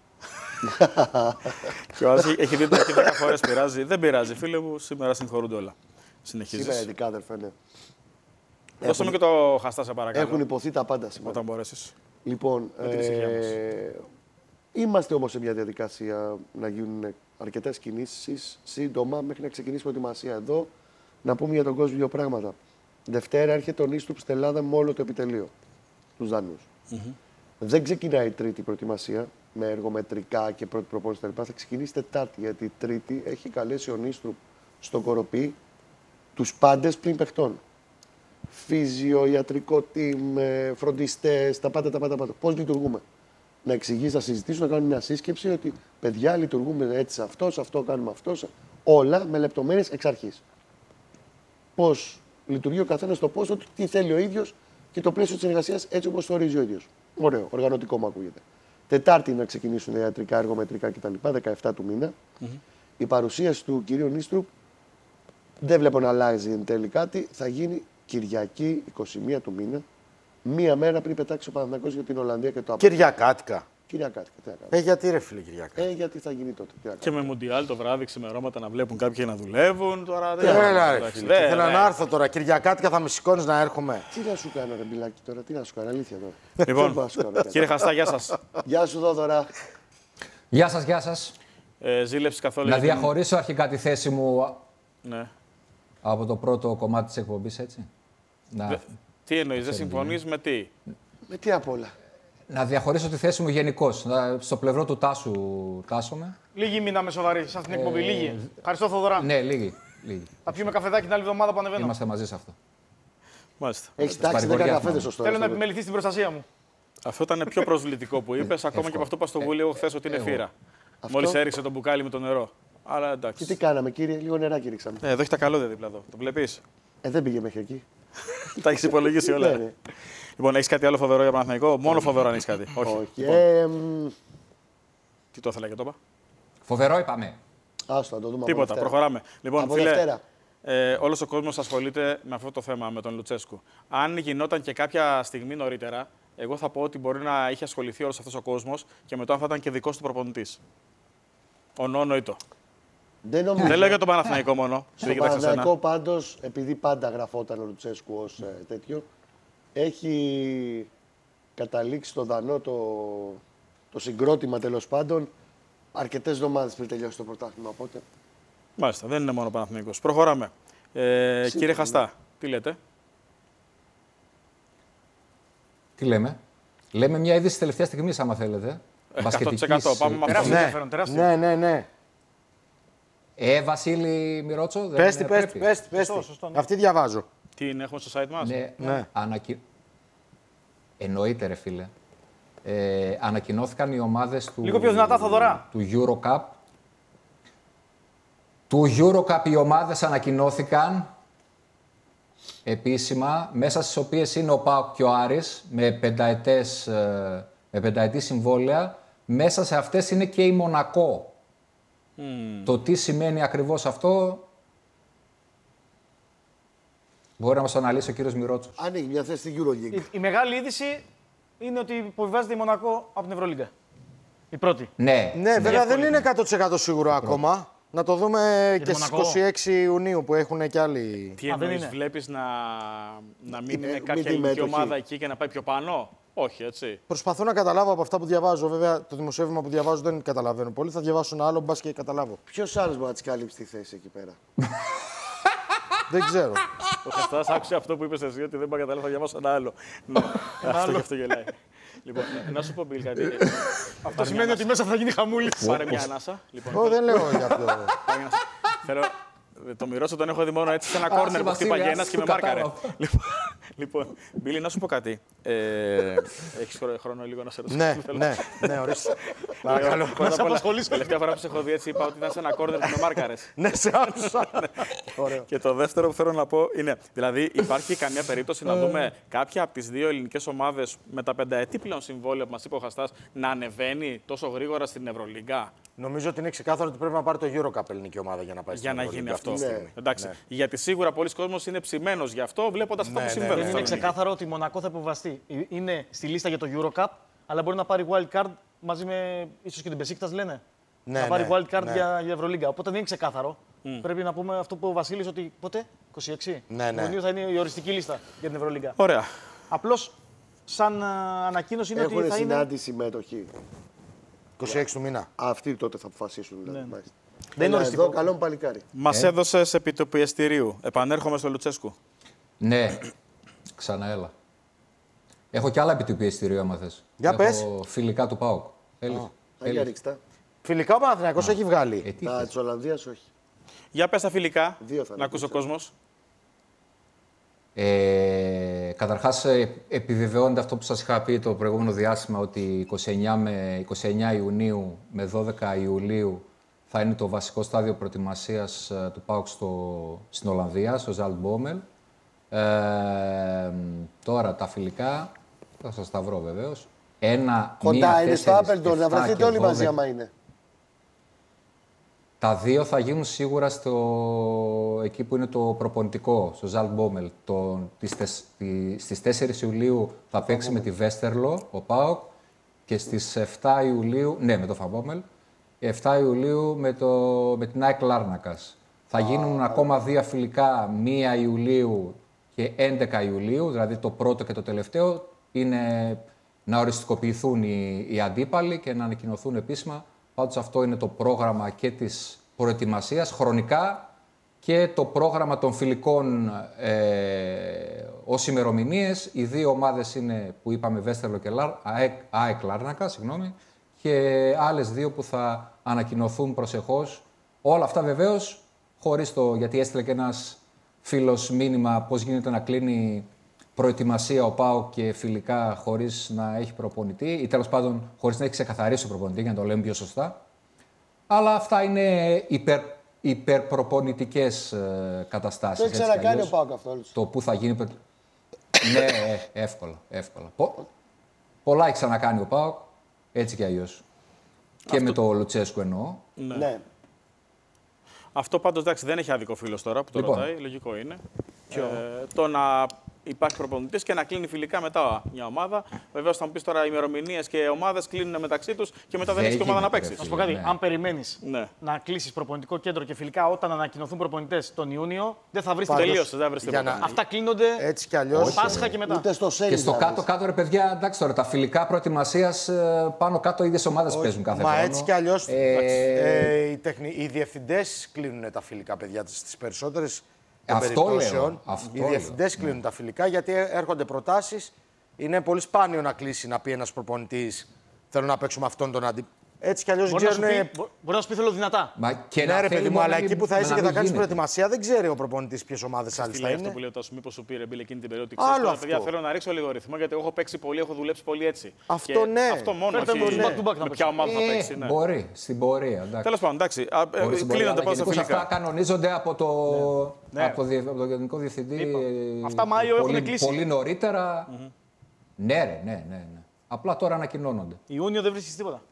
Και ο άλλος έχει δει το 10 φορές, πειράζει. Δεν πειράζει, φίλε μου, σήμερα συγχωρούνται όλα. Συνεχίζεις. Σήμερα ειδικά, αδερφέ, ναι. Δώστε μου και το χαστά, σε παρακαλώ. Έχουν υποθεί τα πάντα σήμερα. Όταν μπορέσεις. Λοιπόν, την ησυχία μας. είμαστε όμως σε μια διαδικασία να γίνουν αρκετές κινήσεις σύντομα μέχρι να ξεκινήσει η προετοιμασία εδώ. Να πούμε για τον κόσμο δύο πράγματα. Δευτέρα έρχεται ο Νίστροπ στην Ελλάδα με όλο το επιτελείο, τους Δανούς. Δεν ξεκινάει η Τρίτη προετοιμασία με εργομετρικά και πρώτη προπόνηση κτλ. Θα ξεκινήσει Τετάρτη, γιατί η Τρίτη έχει καλέσει ο Νίστροπ στον Κοροπή τους πάντες πλην παιχτών. Φύζιο, ιατρικό team, φροντιστές, τα πάντα. Πώς λειτουργούμε. Να εξηγήσει, να συζητήσουν, να κάνουν μια σύσκεψη ότι παιδιά λειτουργούμε έτσι σε αυτό κάνουμε αυτό. Όλα με λεπτομέρειες εξ αρχής. Πώς λειτουργεί ο καθένας στο πόσο του, τι θέλει ο ίδιος και το πλαίσιο της εργασίας έτσι όπως το ορίζει ο ίδιος. Ωραίο, οργανωτικό μου ακούγεται. Τετάρτη να ξεκινήσουν ιατρικά, εργομετρικά κτλ. 17 του μήνα. Η παρουσίαση του κυρίου Νίστροπ δεν βλέπω να αλλάζει εν τέλει κάτι. Θα γίνει Κυριακή 21 του μήνα. Μία μέρα πριν πετάξει ο Παναθηναϊκός για την Ολλανδία και το Απόλλωνα. Κυριακάτικα. Κυριακάτικα. Γιατί ρε φίλε Κυριακά. Γιατί θα γίνει τότε. Και με Μουντιάλ το βράδυ ξημερώματα να βλέπουν κάποιοι να δουλεύουν. Τώρα δεν Έλα ρε φίλε. Θέλω να έρθω τώρα. Κυριακάτικα θα με σηκώνεις να έρχομαι. Τι να σου κάνω, ρε Μπιλάκη τώρα, τι να σου κάνω, αλήθεια τώρα. Λοιπόν, κύριε Χαστά, γεια σας. Γεια σου, Δόδωρα. Γεια σας, γεια σας. Ζήλεψη καθόλου. Να διαχωρίσω αρχικά τη θέση μου Ναι. από το πρώτο κομμάτι της εκπομπής, έτσι. Τι εννοείς, δεν συμφωνείς με τι? Με τι απ' όλα. Να διαχωρίσω τη θέση μου γενικώς. Στο πλευρό του Τάσου τάσσομαι. Λίγοι μείναμε σοβαροί σε αυτήν την εκπομπή. Λίγοι. Ευχαριστώ, Θοδωρά. Ναι, λίγοι. Θα πιούμε καφεδάκι την άλλη εβδομάδα που ανεβαίνω. Είμαστε μαζί σε αυτό. Μάλιστα. Έχει τάξει 10 παρηγοριά καφέδες ως τώρα. Θέλω να επιμεληθεί στην προστασία μου. Αυτό ήταν πιο προσβλητικό που είπες, ακόμα και από αυτό που είπα στο Βούλιο εγώ χθες ότι είναι φύρα. Μόλις έριξε το μπουκάλι με το νερό. Αλλά Και εντάξει. τι κάναμε, κύριε, λίγο νεράκι ρίξαμε. Εδώ έχει τα καλώδια δίπλα εδώ. Το βλέπεις? Δεν πήγε μέχρι εκεί. Τα έχεις υπολογίσει όλα. Ναι. Λοιπόν, έχεις κάτι άλλο φοβερό για Παναθηναϊκό? Μόνο φοβερό αν έχεις κάτι. Όχι. Λοιπόν, τι το ήθελα και το είπα. Φοβερό είπαμε. Άστο, να το δούμε από Τίποτα, Δευτέρα. προχωράμε. Λοιπόν, Από φίλε, Δευτέρα. όλος ο κόσμος ασχολείται με αυτό το θέμα, με τον Λουτσέσκου. Αν γινόταν και κάποια στιγμή νωρίτερα, εγώ θα πω ότι μπορεί να είχε ασχοληθεί όλος αυτός ο κόσμος και μετά θα ήταν και δικός του προπονητής. Ο Νόνο ή το. Δεν λέω για τον Παναθηναϊκό μόνο. Στο Παναθηναϊκό πάντως, επειδή πάντα γραφόταν ο Λουτσέσκου ως τέτοιο, έχει καταλήξει στο Δανό το συγκρότημα τέλος πάντων αρκετές εβδομάδες πριν τελειώσει το πρωτάθλημα. Οπότε. Μάλιστα, δεν είναι μόνο ο Παναθηναϊκός. Προχωράμε. Κύριε Χαστά, τι λέτε? Τι λέμε? Λέμε μια είδηση τελευταία στιγμή, άμα θέλετε. 100%. Πάμε με αυτό. Ενδιαφέρον, τεράστιο. Ναι. Βασίλη Μιρότσο, δεν Πες πρέπει? τη. Σωστό, ναι. Αυτή διαβάζω. Τι είναι, έχουμε στο site μας? Ναι. Εννοείται, ρε φίλε. Ανακοινώθηκαν οι ομάδες του, Λίγο πιο δυνατά, Θοδωρά. του EuroCup. Του EuroCup οι ομάδες ανακοινώθηκαν επίσημα, μέσα στις οποίες είναι ο ΠΑΟΚ και ο Άρης με πενταετή συμβόλαια, μέσα σε αυτές είναι και η Μονακό. Το τι σημαίνει ακριβώς αυτό μπορεί να μας αναλύσει ο κύριος Μυρότσος. Ανοίγει μια θέση στην EuroLeague. Η μεγάλη είδηση είναι ότι υποβιβάζεται η Μονακό από την Ευρωλίγκα. Η πρώτη. Ναι, Ναι, βέβαια δεν είναι 100% σίγουρο ακόμα. Να το δούμε και στις Μονακό. 26 Ιουνίου που έχουν και άλλοι. Τι δεν εννοείς, είναι. βλέπεις να μείνει με μη κάποια τη ελληνική μέτοχη. ομάδα εκεί και να πάει πιο πάνω? Όχι, έτσι. Προσπαθώ να καταλάβω από αυτά που διαβάζω. Βέβαια, το δημοσίευμα που διαβάζω δεν καταλαβαίνω πολύ. Θα διαβάσω ένα άλλο, μπας και καταλάβω. Ποιος άλλος μπορεί να της καλύψει τη θέση εκεί πέρα. Δεν ξέρω. Ο Χαστάς άκουσε αυτό που είπες εσύ, ότι δεν πάει να καταλάβω, θα διαβάσω ένα άλλο. Ναι, αυτό και αυτό γελάει. Λοιπόν, να σου πω, Μπιλ, κάτι. Αυτό σημαίνει ότι μέσα θα γίνει χαμούλη. Πάρε μια ανάσα. Λοιπόν, Εγώ δεν λέω για αυτό. πάρε μια ανάσα. Θέλω. Το Μυρότσο τον έχω δει μόνο έτσι σε ένα κόρνερ που Βασίλη, χτύπαγε άσε ένας και το με μάρκαρε. κατάλαβα. Λοιπόν, Μπίλη, να σου πω κάτι. Έχεις χρόνο λίγο να σε ρωτήσω? Ναι, ορίστε. Παρακαλώ. Πρώτα απ' όλα, τελευταία φορά που σε έχω δει έτσι είπα ότι ήταν σε ένα κόρνερ που με μάρκαρες. Ναι, σε άκουσα. Ωραίο. Και το δεύτερο που θέλω να πω είναι, δηλαδή υπάρχει καμία περίπτωση να δούμε κάποια από τις δύο ελληνικές ομάδες με τα πενταετή πλέον συμβόλαια που μας είπε ο Χαστάς να ανεβαίνει τόσο γρήγορα στην Ευρωλίγκα? Νομίζω ότι είναι ξεκάθαρο ότι πρέπει να πάρει το EuroCup ελληνική ομάδα για να πάει στην Για να Ευρωλίγκα γίνει αυτό. αυτή τη στιγμή. Εντάξει. Γιατί σίγουρα πολλοί κόσμος είναι ψημένος γι' αυτό, βλέποντας αυτά που συμβαίνουν. Δεν στα είναι ελληνικά. ξεκάθαρο ότι η Μονακό θα υποβαστεί. Είναι στη λίστα για το EuroCup, αλλά μπορεί να πάρει wild card μαζί με ίσως και την Μπεσίκτας, λένε. Ναι, να πάρει ναι, wild card ναι. για Ευρωλίγκα. Οπότε δεν είναι ξεκάθαρο. Πρέπει να πούμε αυτό που ο Βασίλης ότι πότε, 26 Ναι. Ιουνίου θα είναι η οριστική λίστα για την Ευρωλίγκα. Ωραία. Απλώς σαν ανακοίνωση είναι Έχουν ότι θα είναι. συνάντηση μέτοχοι. 26 του μήνα. Αυτοί τότε θα αποφασίσουν. Δηλαδή. Ναι. Μάλιστα. Δεν είναι Έλα, οριστικό. εδώ, καλό μου παλικάρι. Μας έδωσες επί του πιεστηρίου. Επανέρχομαι στο Λουτσέσκου. Ναι, ξανά έλα. Έχω κι άλλα επί του πιεστηρίου, άμα θες. Για Έχω πες. φιλικά του ΠΑΟΚ. Θέλεις. Για ρίξτε. Φιλικά ο Παναθηναϊκός έχει βγάλει. Τι Τα θες. της Ολλανδίας όχι. Για πες τα φιλικά, Δύο θα να ακούσει ο κόσμος. Καταρχάς, επιβεβαιώνεται αυτό που σας είχα πει το προηγούμενο διάστημα, ότι 29 Ιουνίου με 12 Ιουλίου θα είναι το βασικό στάδιο προετοιμασίας του ΠΑΟΚ στην Ολλανδία, στο Ζαλτμπόμελ. Τώρα τα φιλικά, θα σας τα βρω βεβαίως. Κοντά είναι στο Άπελτον, να βρεθείτε όλοι μαζί 12. άμα είναι. Τα δύο θα γίνουν σίγουρα εκεί που είναι το προπονητικό, στο Ζαλτμπόμελ. Στις 4 Ιουλίου θα παίξει με τη Βέστερλο, ο ΠΑΟΚ, και στις 7 Ιουλίου, ναι, με το Φαμπόμελ, 7 Ιουλίου με την ΑΕΚ Λάρνακας. Θα γίνουν ακόμα δύο φιλικά, 1 Ιουλίου και 11 Ιουλίου, δηλαδή το πρώτο και το τελευταίο, είναι να οριστικοποιηθούν οι αντίπαλοι και να ανακοινωθούν επίσημα. Πάντως αυτό είναι το πρόγραμμα και της προετοιμασίας χρονικά και το πρόγραμμα των φιλικών ως ημερομηνίες. Οι δύο ομάδες είναι που είπαμε Βέστερλο και ΑΕΚ Λάρνακα, και άλλες δύο που θα ανακοινωθούν προσεχώς. Όλα αυτά βεβαίως χωρίς γιατί έστειλε και ένας φίλος μήνυμα πώς γίνεται να κλείνει προετοιμασία ο ΠΑΟΚ και φιλικά χωρίς να έχει προπονητή ή τέλος πάντων χωρίς να έχει ξεκαθαρίσει ο προπονητή, για να το λέμε πιο σωστά. Αλλά αυτά είναι υπερπροπονητικές καταστάσεις. Το έχει ξανακάνει ο ΠΑΟΚ αυτό. Το που θα γίνει. Ναι, εύκολα. Πολλά έχει ξανακάνει ο ΠΑΟΚ, έτσι κι αλλιώς. Και με το Λουτσέσκου εννοώ. Ναι. Αυτό πάντως εντάξει δεν έχει άδικο φίλος τώρα που το Λοιπόν. ρωτάει, λογικό είναι. Το να υπάρχει προπονητής και να κλείνει φιλικά μετά μια ομάδα. Βεβαίως θα μου πεις τώρα ημερομηνίες και ομάδες κλείνουν μεταξύ τους και μετά δεν έχει και ομάδα να παίξει. Να σου πω κάτι, αν περιμένεις Ναι. να κλείσεις προπονητικό κέντρο και φιλικά όταν ανακοινωθούν προπονητές τον Ιούνιο, δεν θα βρεις Πάντως, τελείως. Τελείωσε, δεν βρεις για τίποτα. να- Αυτά κλείνονται Έτσι κι αλλιώς. Πάσχα και μετά. Ούτε στο Σέλι. Και στο κάτω-κάτω, ρε παιδιά, εντάξει τώρα, τα φιλικά προετοιμασίας πάνω κάτω οι ίδιες ομάδες παίζουν κάθε Μα χρόνο. έτσι κι αλλιώς οι διευθυντές κλείνουν τα φιλικά, παιδιά, στις περισσότερες των Αυτό περιπτώσεων. λέω, αυτό Οι λέω. διευθυντές κλείνουν τα φιλικά γιατί έρχονται προτάσεις. Είναι πολύ σπάνιο να κλείσει, να πει ένας προπονητής θέλω να παίξω με αυτόν τον Έτσι κι αλλιώς Μπορεί να ξέρουν. να σου πει θέλω δυνατά. Μα και Ναι, να ρε θέλει παιδί μου, μόνο αλλά να εκεί που θα μην- είσαι να και θα μην κάνει γίνεται. προετοιμασία, δεν ξέρει ο προπονητής ποιες ομάδες άλλες Τι θα λέει αυτό είναι. που λέει ο Τάσο, μήπως σου πήρε Μπίλ εκείνη την περίοδο. Άλλο Ξέρω, αυτό. παιδιά, θέλω να ρίξω λίγο ρυθμό γιατί εγώ έχω παίξει πολύ, έχω δουλέψει πολύ έτσι. Αυτό Και ναι. Αυτό μόνο. Φέρτε όχι μου back to back να με ποια ομάδα θα παίξει. Ναι. Μπορεί, στην πορεία. εντάξει. Τέλος πάντων, εντάξει. Μπορεί στην πορεία, Κλείνονται αλλά πάντα στα γενικώς αυτά φιλικά. κανονίζονται από το, Ναι. από το Γενικό Διευθυντή. Αυτά Μάιο έχουν πολύ, κλείσει. πολύ νωρίτερα. Ναι, ρε, ναι. Απλά τώρα ανακοινώνονται. Ιούνιο δεν βρίσκει τίποτα.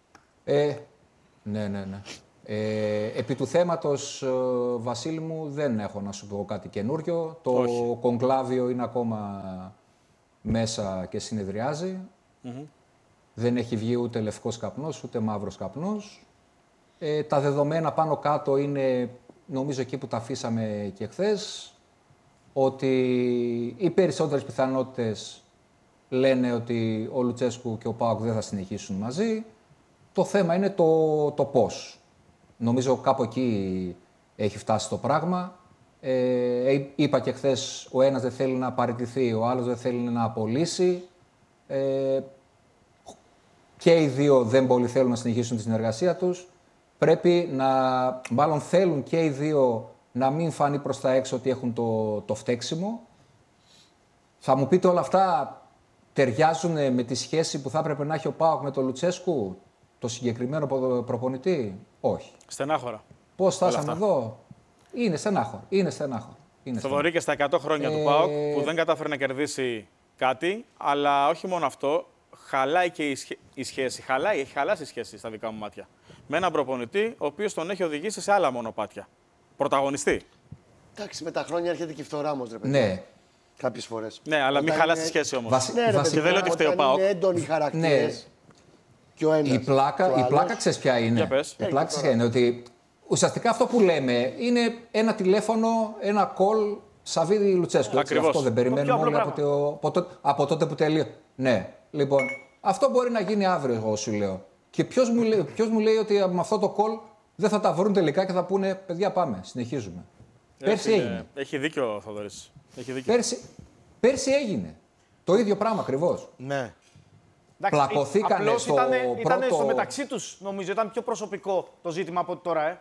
Ναι. Επί του θέματος, Βασίλη μου, δεν έχω να σου πω κάτι καινούριο. Το κονκλάβιο είναι ακόμα μέσα και συνεδριάζει. Δεν έχει βγει ούτε λευκός καπνός, ούτε μαύρος καπνός. Τα δεδομένα πάνω κάτω είναι, νομίζω, εκεί που τα αφήσαμε και χθες, ότι οι περισσότερες πιθανότητες λένε ότι ο Λουτσέσκου και ο ΠΑΟΚ δεν θα συνεχίσουν μαζί. Το θέμα είναι το πώς. Νομίζω κάπου εκεί έχει φτάσει το πράγμα. Είπα και χθες, ο ένας δεν θέλει να παραιτηθεί, ο άλλος δεν θέλει να απολύσει. Και οι δύο δεν πολύ θέλουν να συνεχίσουν τη συνεργασία τους. Πρέπει να, μάλλον θέλουν και οι δύο να μην φανεί προς τα έξω ότι έχουν το φταίξιμο. Θα μου πείτε όλα αυτά ταιριάζουν με τη σχέση που θα έπρεπε να έχει ο ΠΑΟΚ με τον Λουτσέσκου, το συγκεκριμένο προπονητή? Όχι. Στενάχωρα. Πώς φτάσαμε εδώ? Είναι στενάχωρο. Θοδωρή και στα 100 χρόνια του ΠΑΟΚ που δεν κατάφερε να κερδίσει κάτι, αλλά όχι μόνο αυτό, χαλάει και η σχέση. Έχει χαλάσει η σχέση στα δικά μου μάτια. Με έναν προπονητή, ο οποίος τον έχει οδηγήσει σε άλλα μονοπάτια. Πρωταγωνιστή. Εντάξει, με τα χρόνια έρχεται και η φθορά όμως, ρε παιδί. Ναι. Κάποιες φορές. Ναι, αλλά μην Όταν χαλάσει είναι- τη σχέση όμως. Ναι, ρε παιδί, Και δεν λέω ότι φταίει ο όταν ΠΑΟΚ. είναι έντονοι χαρακτήρες. Και ο ένας. Η πλάκα ξέρεις ποια είναι? Για πες. Η πλάκα ξέρεις ποια είναι? Ότι ουσιαστικά αυτό που λέμε είναι ένα τηλέφωνο, ένα call Σαββίδη Λουτσέσκου. Ακριβώς. Αυτό δεν Το πιο περιμένουμε απλό όλοι από τότε που τελείω. Ναι, λοιπόν, αυτό μπορεί να γίνει αύριο, εγώ σου λέω. Και ποιος μου λέει ότι με αυτό το call δεν θα τα βρουν τελικά και θα πούνε παιδιά, πάμε, συνεχίζουμε. Πέρσι έγινε. Έχει δίκιο ο Θοδωρής. Έχει δίκιο. Πέρσι έγινε. Το ίδιο πράγμα ακριβώς. Ναι. Πλακωθήκανε απλώς στο ήταν πρώτο- στο μεταξύ τους, νομίζω. Ήταν πιο προσωπικό το ζήτημα από ότι τώρα,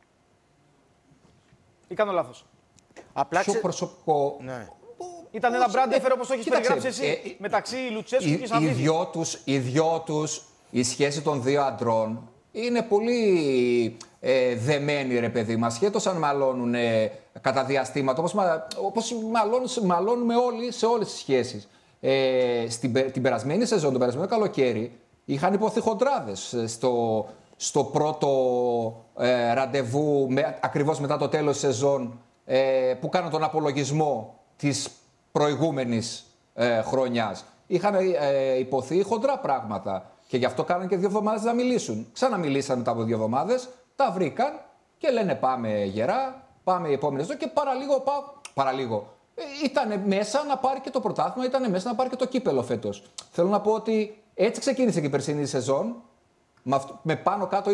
Ή κάνω λάθος? Απλά Πιο προσωπικό. Ναι. Ήταν ένα brand έφερε όπως το έχεις κοίταξε, περιγράψει εσύ. Μεταξύ Λουτσέσκου και Οι Σαββίδη. δυο τους, η σχέση των δύο αντρών είναι πολύ δεμένη, ρε παιδί μας, σχέτως αν μαλώνουν κατά διαστήματα, όπως μαλώνουμε όλοι σε όλες τις σχέσεις. Την περασμένη σεζόν, το περασμένο καλοκαίρι, είχαν υποθεί χοντράδες στο πρώτο ραντεβού, ακριβώς μετά το τέλος της σεζόν, που κάνουν τον απολογισμό της προηγούμενης χρονιάς. Είχαν υποθεί χοντρά πράγματα και γι' αυτό κάνανε και 2 εβδομάδες να μιλήσουν. Ξαναμιλήσαν μετά από 2 εβδομάδες, τα βρήκαν και λένε πάμε γερά, πάμε η επόμενη σεζόν και παραλίγο. Ήταν μέσα να πάρει και το πρωτάθλημα, ήταν μέσα να πάρει και το κύπελο φέτος. Θέλω να πω ότι έτσι ξεκίνησε και η περσινή σεζόν, με πάνω κάτω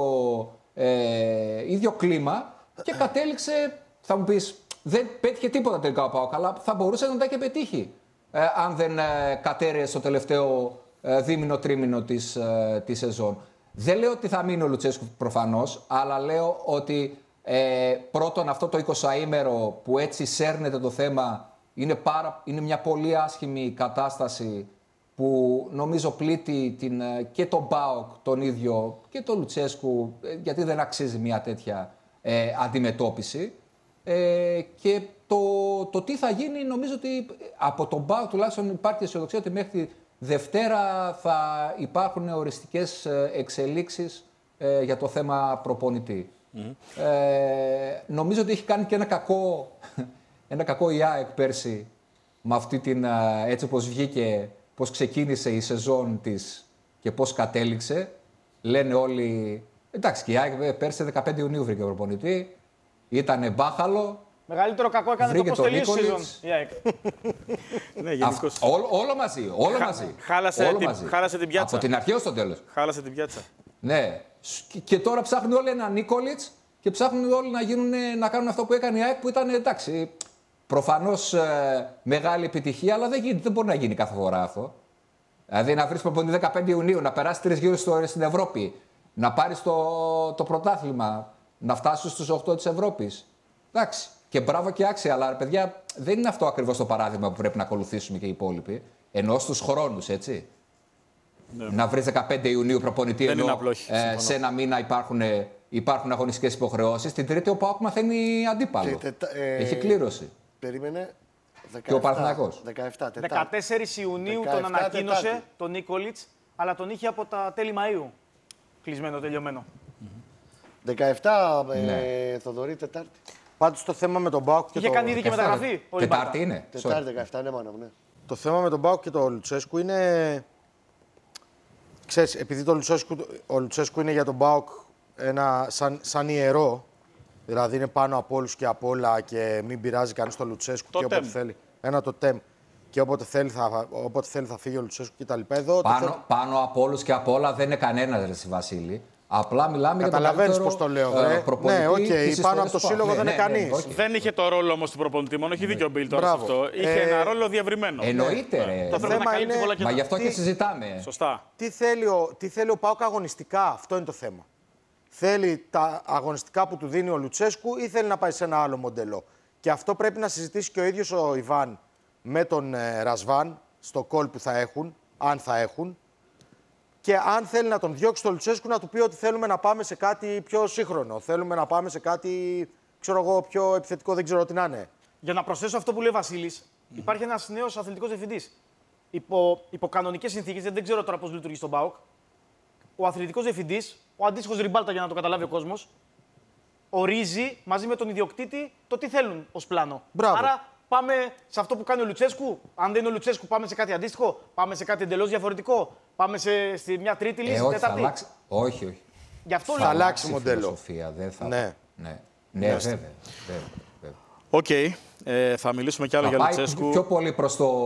ίδιο κλίμα και κατέληξε, θα μου πεις, δεν πέτυχε τίποτα τελικά ο ΠΑΟΚ, αλλά θα μπορούσε να τα είχε πετύχει αν δεν κατέρεε στο τελευταίο δίμηνο-τρίμηνο της σεζόν. Δεν λέω ότι θα μείνει ο Λουτσέσκου προφανώς, αλλά λέω ότι πρώτον αυτό το 20ήμερο που έτσι σέρνεται το θέμα είναι μια πολύ άσχημη κατάσταση που νομίζω πλήττει και τον ΠΑΟΚ τον ίδιο και τον Λουτσέσκου, γιατί δεν αξίζει μια τέτοια αντιμετώπιση. Και το τι θα γίνει, νομίζω ότι από τον ΠΑΟΚ τουλάχιστον υπάρχει αισιοδοξία ότι μέχρι τη Δευτέρα θα υπάρχουν οριστικές εξελίξεις για το θέμα προπονητή. Νομίζω ότι έχει κάνει και ένα κακό η ΑΕΚ πέρσι με αυτή έτσι όπως βγήκε, πώς ξεκίνησε η σεζόν της και πώς κατέληξε. Λένε όλοι, εντάξει, και η ΑΕΚ πέρσι 15 Ιουνίου βρήκε προπονητή, ήτανε μπάχαλο. Μεγαλύτερο κακό έκανε το πώς τελείωσε η σεζόν. Ναι, γενικώς. Όλο μαζί. Χάλασε την πιάτσα. Από την αρχή ως το τέλος. Χάλασε την πιάτσα. Ναι. Και τώρα ψάχνουν όλοι ένα Νίκολιτς και ψάχνουν όλοι να κάνουν αυτό που έκανε η ΑΕΚ που ήταν εντάξει. Προφανώς μεγάλη επιτυχία, αλλά δεν μπορεί να γίνει κάθε φορά αυτό. Δηλαδή να βρεις προπονητή 15 Ιουνίου, να περάσει 3 γύρους στην Ευρώπη, να πάρεις το πρωτάθλημα, να φτάσεις στους 8 της Ευρώπης. Εντάξει. Και μπράβο και άξια, αλλά παιδιά, δεν είναι αυτό ακριβώς το παράδειγμα που πρέπει να ακολουθήσουμε και οι υπόλοιποι. Ενώ στους χρόνους, έτσι. Ναι. Να βρεις 15 Ιουνίου προπονητή, ενώ σε ένα μήνα υπάρχουν αγωνιστικές υποχρεώσεις. Την Τρίτη ο ΠΑΟΚ μαθαίνει αντίπαλο. Έχει κλήρωση. Περίμενε. 17, και ο Παναθηναϊκός. 14 Ιουνίου 17, τον ανακοίνωσε τον Νίκολιτς, αλλά τον είχε από τα τέλη Μαΐου. Κλεισμένο, τελειωμένο. 17 Θοδωρή, Τετάρτη. Πάντως το θέμα με τον ΠΑΟΚ και είχε κάνει ήδη και μεταγραφή. Τετάρτη είναι. Τετάρτη 17, ναι, μάνα μου, ναι. Το θέμα με τον ΠΑΟΚ και τον Λουτσέσκου είναι. Ξέρεις, επειδή ο Λουτσέσκου είναι για τον ΠΑΟΚ σαν ιερό, δηλαδή είναι πάνω από όλους και από όλα και μην πειράζει κανείς τον Λουτσέσκου και όποτε θέλει. Ένα το τεμ. Και όποτε θέλει θα φύγει ο Λουτσέσκου κτλ. Πάνω από όλους και από όλα δεν είναι κανένας, ρε Βασίλη. Απλά μιλάμε για τον καταλαβαίνεις πώς το λέω, ναι, οκ. Πάνω από το σύλλογο δεν είναι κανείς. Δεν είχε το ρόλο όμως του προπονητή, μόνο έχει δίκιο ο Μπίλ τώρα σε αυτό. Είχε ένα ρόλο διευρυμένο. Εννοείται, ρε. Το θέμα είναι. Μα γι' αυτό και συζητάμε. Σωστά. Τι θέλει ο ΠΑΟΚ αγωνιστικά, αυτό είναι το θέμα. Θέλει τα αγωνιστικά που του δίνει ο Λουτσέσκου ή θέλει να πάει σε ένα άλλο μοντέλο. Και αυτό πρέπει να συζητήσει και ο ίδιος ο Ιβάν με τον Ρασβάν στο κόλ που θα έχουν, αν θα έχουν. Και αν θέλει να τον διώξει τον Λουτσέσκου, να του πει ότι θέλουμε να πάμε σε κάτι πιο σύγχρονο. Θέλουμε να πάμε σε κάτι, ξέρω εγώ, πιο επιθετικό, δεν ξέρω τι να είναι. Για να προσθέσω αυτό που λέει ο Βασίλης, υπάρχει ένας νέος αθλητικός διευθυντής. Υπό κανονικές συνθήκες, δεν ξέρω τώρα πώς λειτουργεί στον ΠΑΟΚ, ο αθλητικός διευθυντής, ο αντίστοιχος Ριμπάλτα για να το καταλάβει ο κόσμος, ορίζει μαζί με τον ιδιοκτήτη το τι θέλουν ως πλάνο. Μπράβο. Άρα πάμε σε αυτό που κάνει ο Λουτσέσκου. Αν δεν είναι ο Λουτσέσκου, πάμε σε κάτι αντίστοιχο. Πάμε σε κάτι εντελώς διαφορετικό. Πάμε σε μια τρίτη λύση, όχι, τέταρτη. Όχι. Γι' αυτό θα αλλάξει μοντέλο. Φιλοσοφία, δεν θα... Ναι. Βέβαια. Οκ. Θα μιλήσουμε κι άλλο για Λουτσέσκου. Πιο πολύ προς το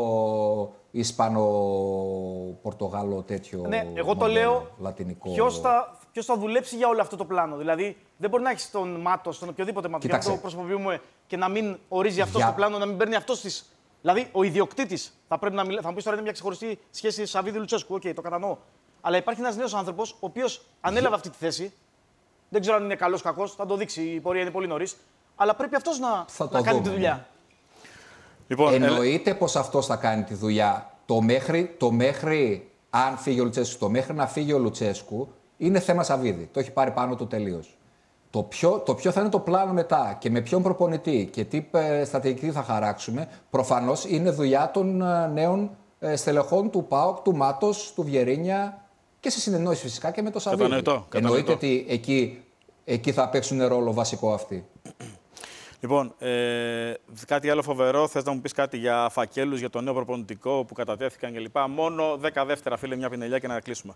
Ισπανο-Πορτογάλο τέτοιο. Ναι, εγώ το λέω. Λατινικό. Ποιος θα δουλέψει για όλο αυτό το πλάνο. Δηλαδή, δεν μπορεί να έχει τον Μάτο, τον οποιοδήποτε Μάτο, για να το προσποποιούμε και να μην ορίζει αυτό το πλάνο, να μην παίρνει αυτό τη. Δηλαδή, ο ιδιοκτήτης θα πρέπει να μιλάει. Θα μου πει τώρα είναι μια ξεχωριστή σχέση Σαββίδη-Λουτσέσκου. Οκ, το κατανοώ. Αλλά υπάρχει ένας νέος άνθρωπος, ο οποίος ανέλαβε αυτή τη θέση. Δεν ξέρω αν είναι καλός ή κακός, θα το δείξει. Η πορεία είναι πολύ νωρίς. Αλλά πρέπει αυτός να κάνει τη δουλειά. Λοιπόν, εννοείται πως αυτός θα κάνει τη δουλειά. Το μέχρι, αν φύγει ο Λουτσέσκου, το μέχρι να φύγει ο Λουτσέσκου, είναι θέμα Σαββίδη. Το έχει πάρει πάνω του τελείως. Το ποιο θα είναι το πλάνο μετά και με ποιον προπονητή και τι στρατηγική θα χαράξουμε, προφανώς είναι δουλειά των νέων στελεχών του ΠΑΟΚ, του Μάτος, του Βιερίνια και σε συνεννόηση φυσικά και με το Σαββίδη. Εννοείται ότι εκεί θα παίξουν ρόλο βασικό αυτοί. Λοιπόν, κάτι άλλο φοβερό. Θες να μου πεις κάτι για φακέλους, για το νέο προπονητικό που κατατέθηκαν κλπ. Μόνο 10 δεύτερα, φίλε, μια πινελιά και να κλείσουμε.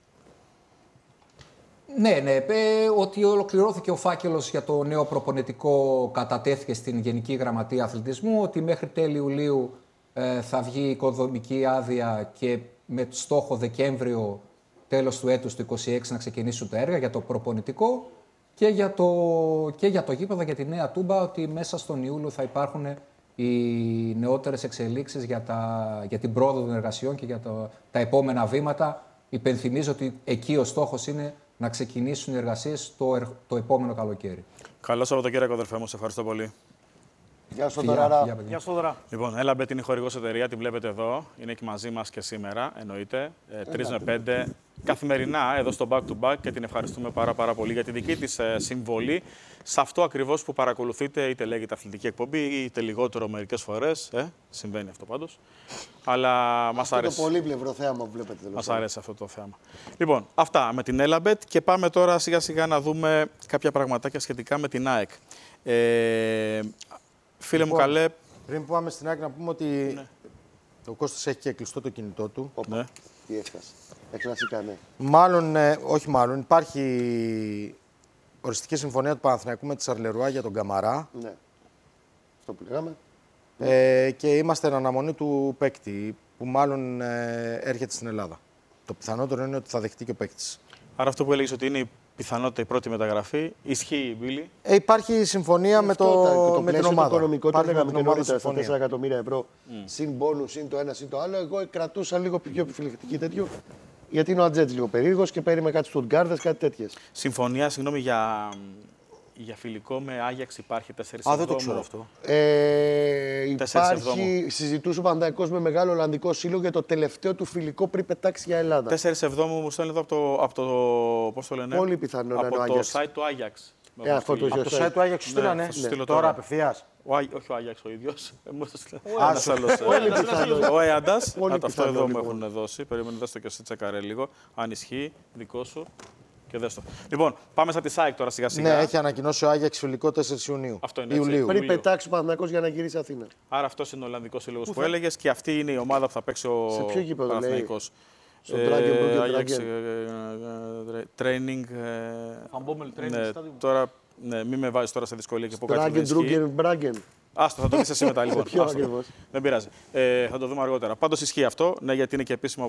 Ναι, ότι ολοκληρώθηκε ο φάκελος για το νέο προπονητικό, κατατέθηκε στην Γενική Γραμματεία Αθλητισμού, ότι μέχρι τέλη Ιουλίου θα βγει οικοδομική άδεια και με στόχο Δεκέμβριο, τέλος του έτους του 2026, να ξεκινήσουν τα έργα για το προπονητικό και για το γήπεδο, για τη Νέα Τούμπα, ότι μέσα στον Ιούλιο θα υπάρχουν οι νεότερες εξελίξεις για την πρόοδο των εργασιών και για τα επόμενα βήματα. Υπενθυμίζω ότι εκεί ο στόχος είναι να ξεκινήσουν οι εργασίες το επόμενο καλοκαίρι. Καλό Σαββατοκύριακο, αδερφέ μου. Σε ευχαριστώ πολύ. Γεια σου, Δωραρά. Γεια σου, Δωρά. Λοιπόν, Elabbet είναι η χορηγός εταιρεία, την βλέπετε εδώ. Είναι και μαζί μας και σήμερα, εννοείται. 3 με 5 καθημερινά εδώ στο Back to Back και την ευχαριστούμε πάρα πολύ για τη δική της συμβολή σε αυτό ακριβώς που παρακολουθείτε, είτε λέγεται αθλητική εκπομπή, είτε λιγότερο μερικές φορές. Συμβαίνει αυτό πάντως. Αλλά μας αρέσει. Αυτό το πολύπλευρο θέαμα που βλέπετε. Μας αρέσει αυτό το θέαμα. Λοιπόν, αυτά με την Elabbet και πάμε τώρα σιγά σιγά να δούμε κάποια πραγματάκια σχετικά με την ΑΕΚ. Φίλε μου, καλέ. Πριν πάμε στην ΑΕΚ, να πούμε ότι ο Κώστας έχει και κλειστό το κινητό του. Ναι. Τι έφτασε. Έκλασικά, ναι. Όχι μάλλον, υπάρχει οριστική συμφωνία του Παναθηναϊκού με τη Σαρλερουά για τον Καμαρά. Ναι. Αυτό που λέγαμε. Και είμαστε εν αναμονή του παίκτη, που μάλλον έρχεται στην Ελλάδα. Το πιθανότερο είναι ότι θα δεχτεί και ο παίκτης. Άρα αυτό που έλεγες ότι είναι η πιθανότητα η πρώτη μεταγραφή, ισχύει, Μπίλη. Υπάρχει συμφωνία με την ομάδα. Το οικονομικό το λέγαμε και νωρίτερα στα 4 εκατομμύρια ευρώ. Συν μπόνους, συν το ένα, συν το άλλο. Εγώ κρατούσα λίγο πιο επιφυλακτική τέτοιο. Γιατί είναι ο Ατζέτζ λίγο περίεργος και παίρνει με κάτι Στουτγκάρδες, κάτι τέτοιες. Συμφωνία, συγγνώμη, για φιλικό με Άγιαξ υπάρχει 4-7. Α, δεν το ξέρω αυτό. Υπάρχει, συζητούσε ο Παναθηναϊκός με μεγάλο Ολλανδικό σύλλογο για το τελευταίο του φιλικό πριν πετάξει για Ελλάδα. 4-7 μου στέλνει εδώ από το. Πώς το λένε? Πολύ πιθανό να είναι ο Από το Άγιαξ. site του Άγιαξ. Αυτό το Από το site του Άγιαξ σου στείλανε. θα σου στείλω Τώρα τώρα. απευθείας. Όχι ο Άγιαξ ο ίδιος. Πολύ πιθανό. Ο Έαντας. Πολύ Αυτό πιθανό, εδώ μου λοιπόν. έχουν δώσει. Περίμενε, δες το και εσύ τσεκαρέ λίγο. Αν ισχύει, δικό σου. Και δες το. Λοιπόν, πάμε στα τη SAEK τώρα σιγά σιγά. Ναι, έχει ανακοινώσει ο Άγιαξ φιλικό 4 Ιουνίου. Αυτό είναι, έτσι. Ιουλίου. Πριν πετάξει ο Παναθηναϊκός για να γυρίσει Αθήνα. Άρα αυτό είναι ο Ολλανδικό Σύλλογο που έλεγε και αυτή είναι η ομάδα που θα παίξει ο Σε ποιο γήπεδο, λέει? Παναθηναϊκός. Στο Dragon Ajax, training. Van Bommel Training Ναι, Stadium. τώρα, ναι, μην με βάζεις τώρα σε δυσκολία και πω κάτι που δεν Μπράγκεν, ισχύει. Ντρούγκεν, Μπράγκεν. Άστο, θα το δεις εσύ μετά λοιπόν. Ποιο Άστο. ακριβώς? Δεν πειράζει. Θα το δούμε αργότερα. Πάντως ισχύει αυτό, ναι, γιατί είναι και επίσημο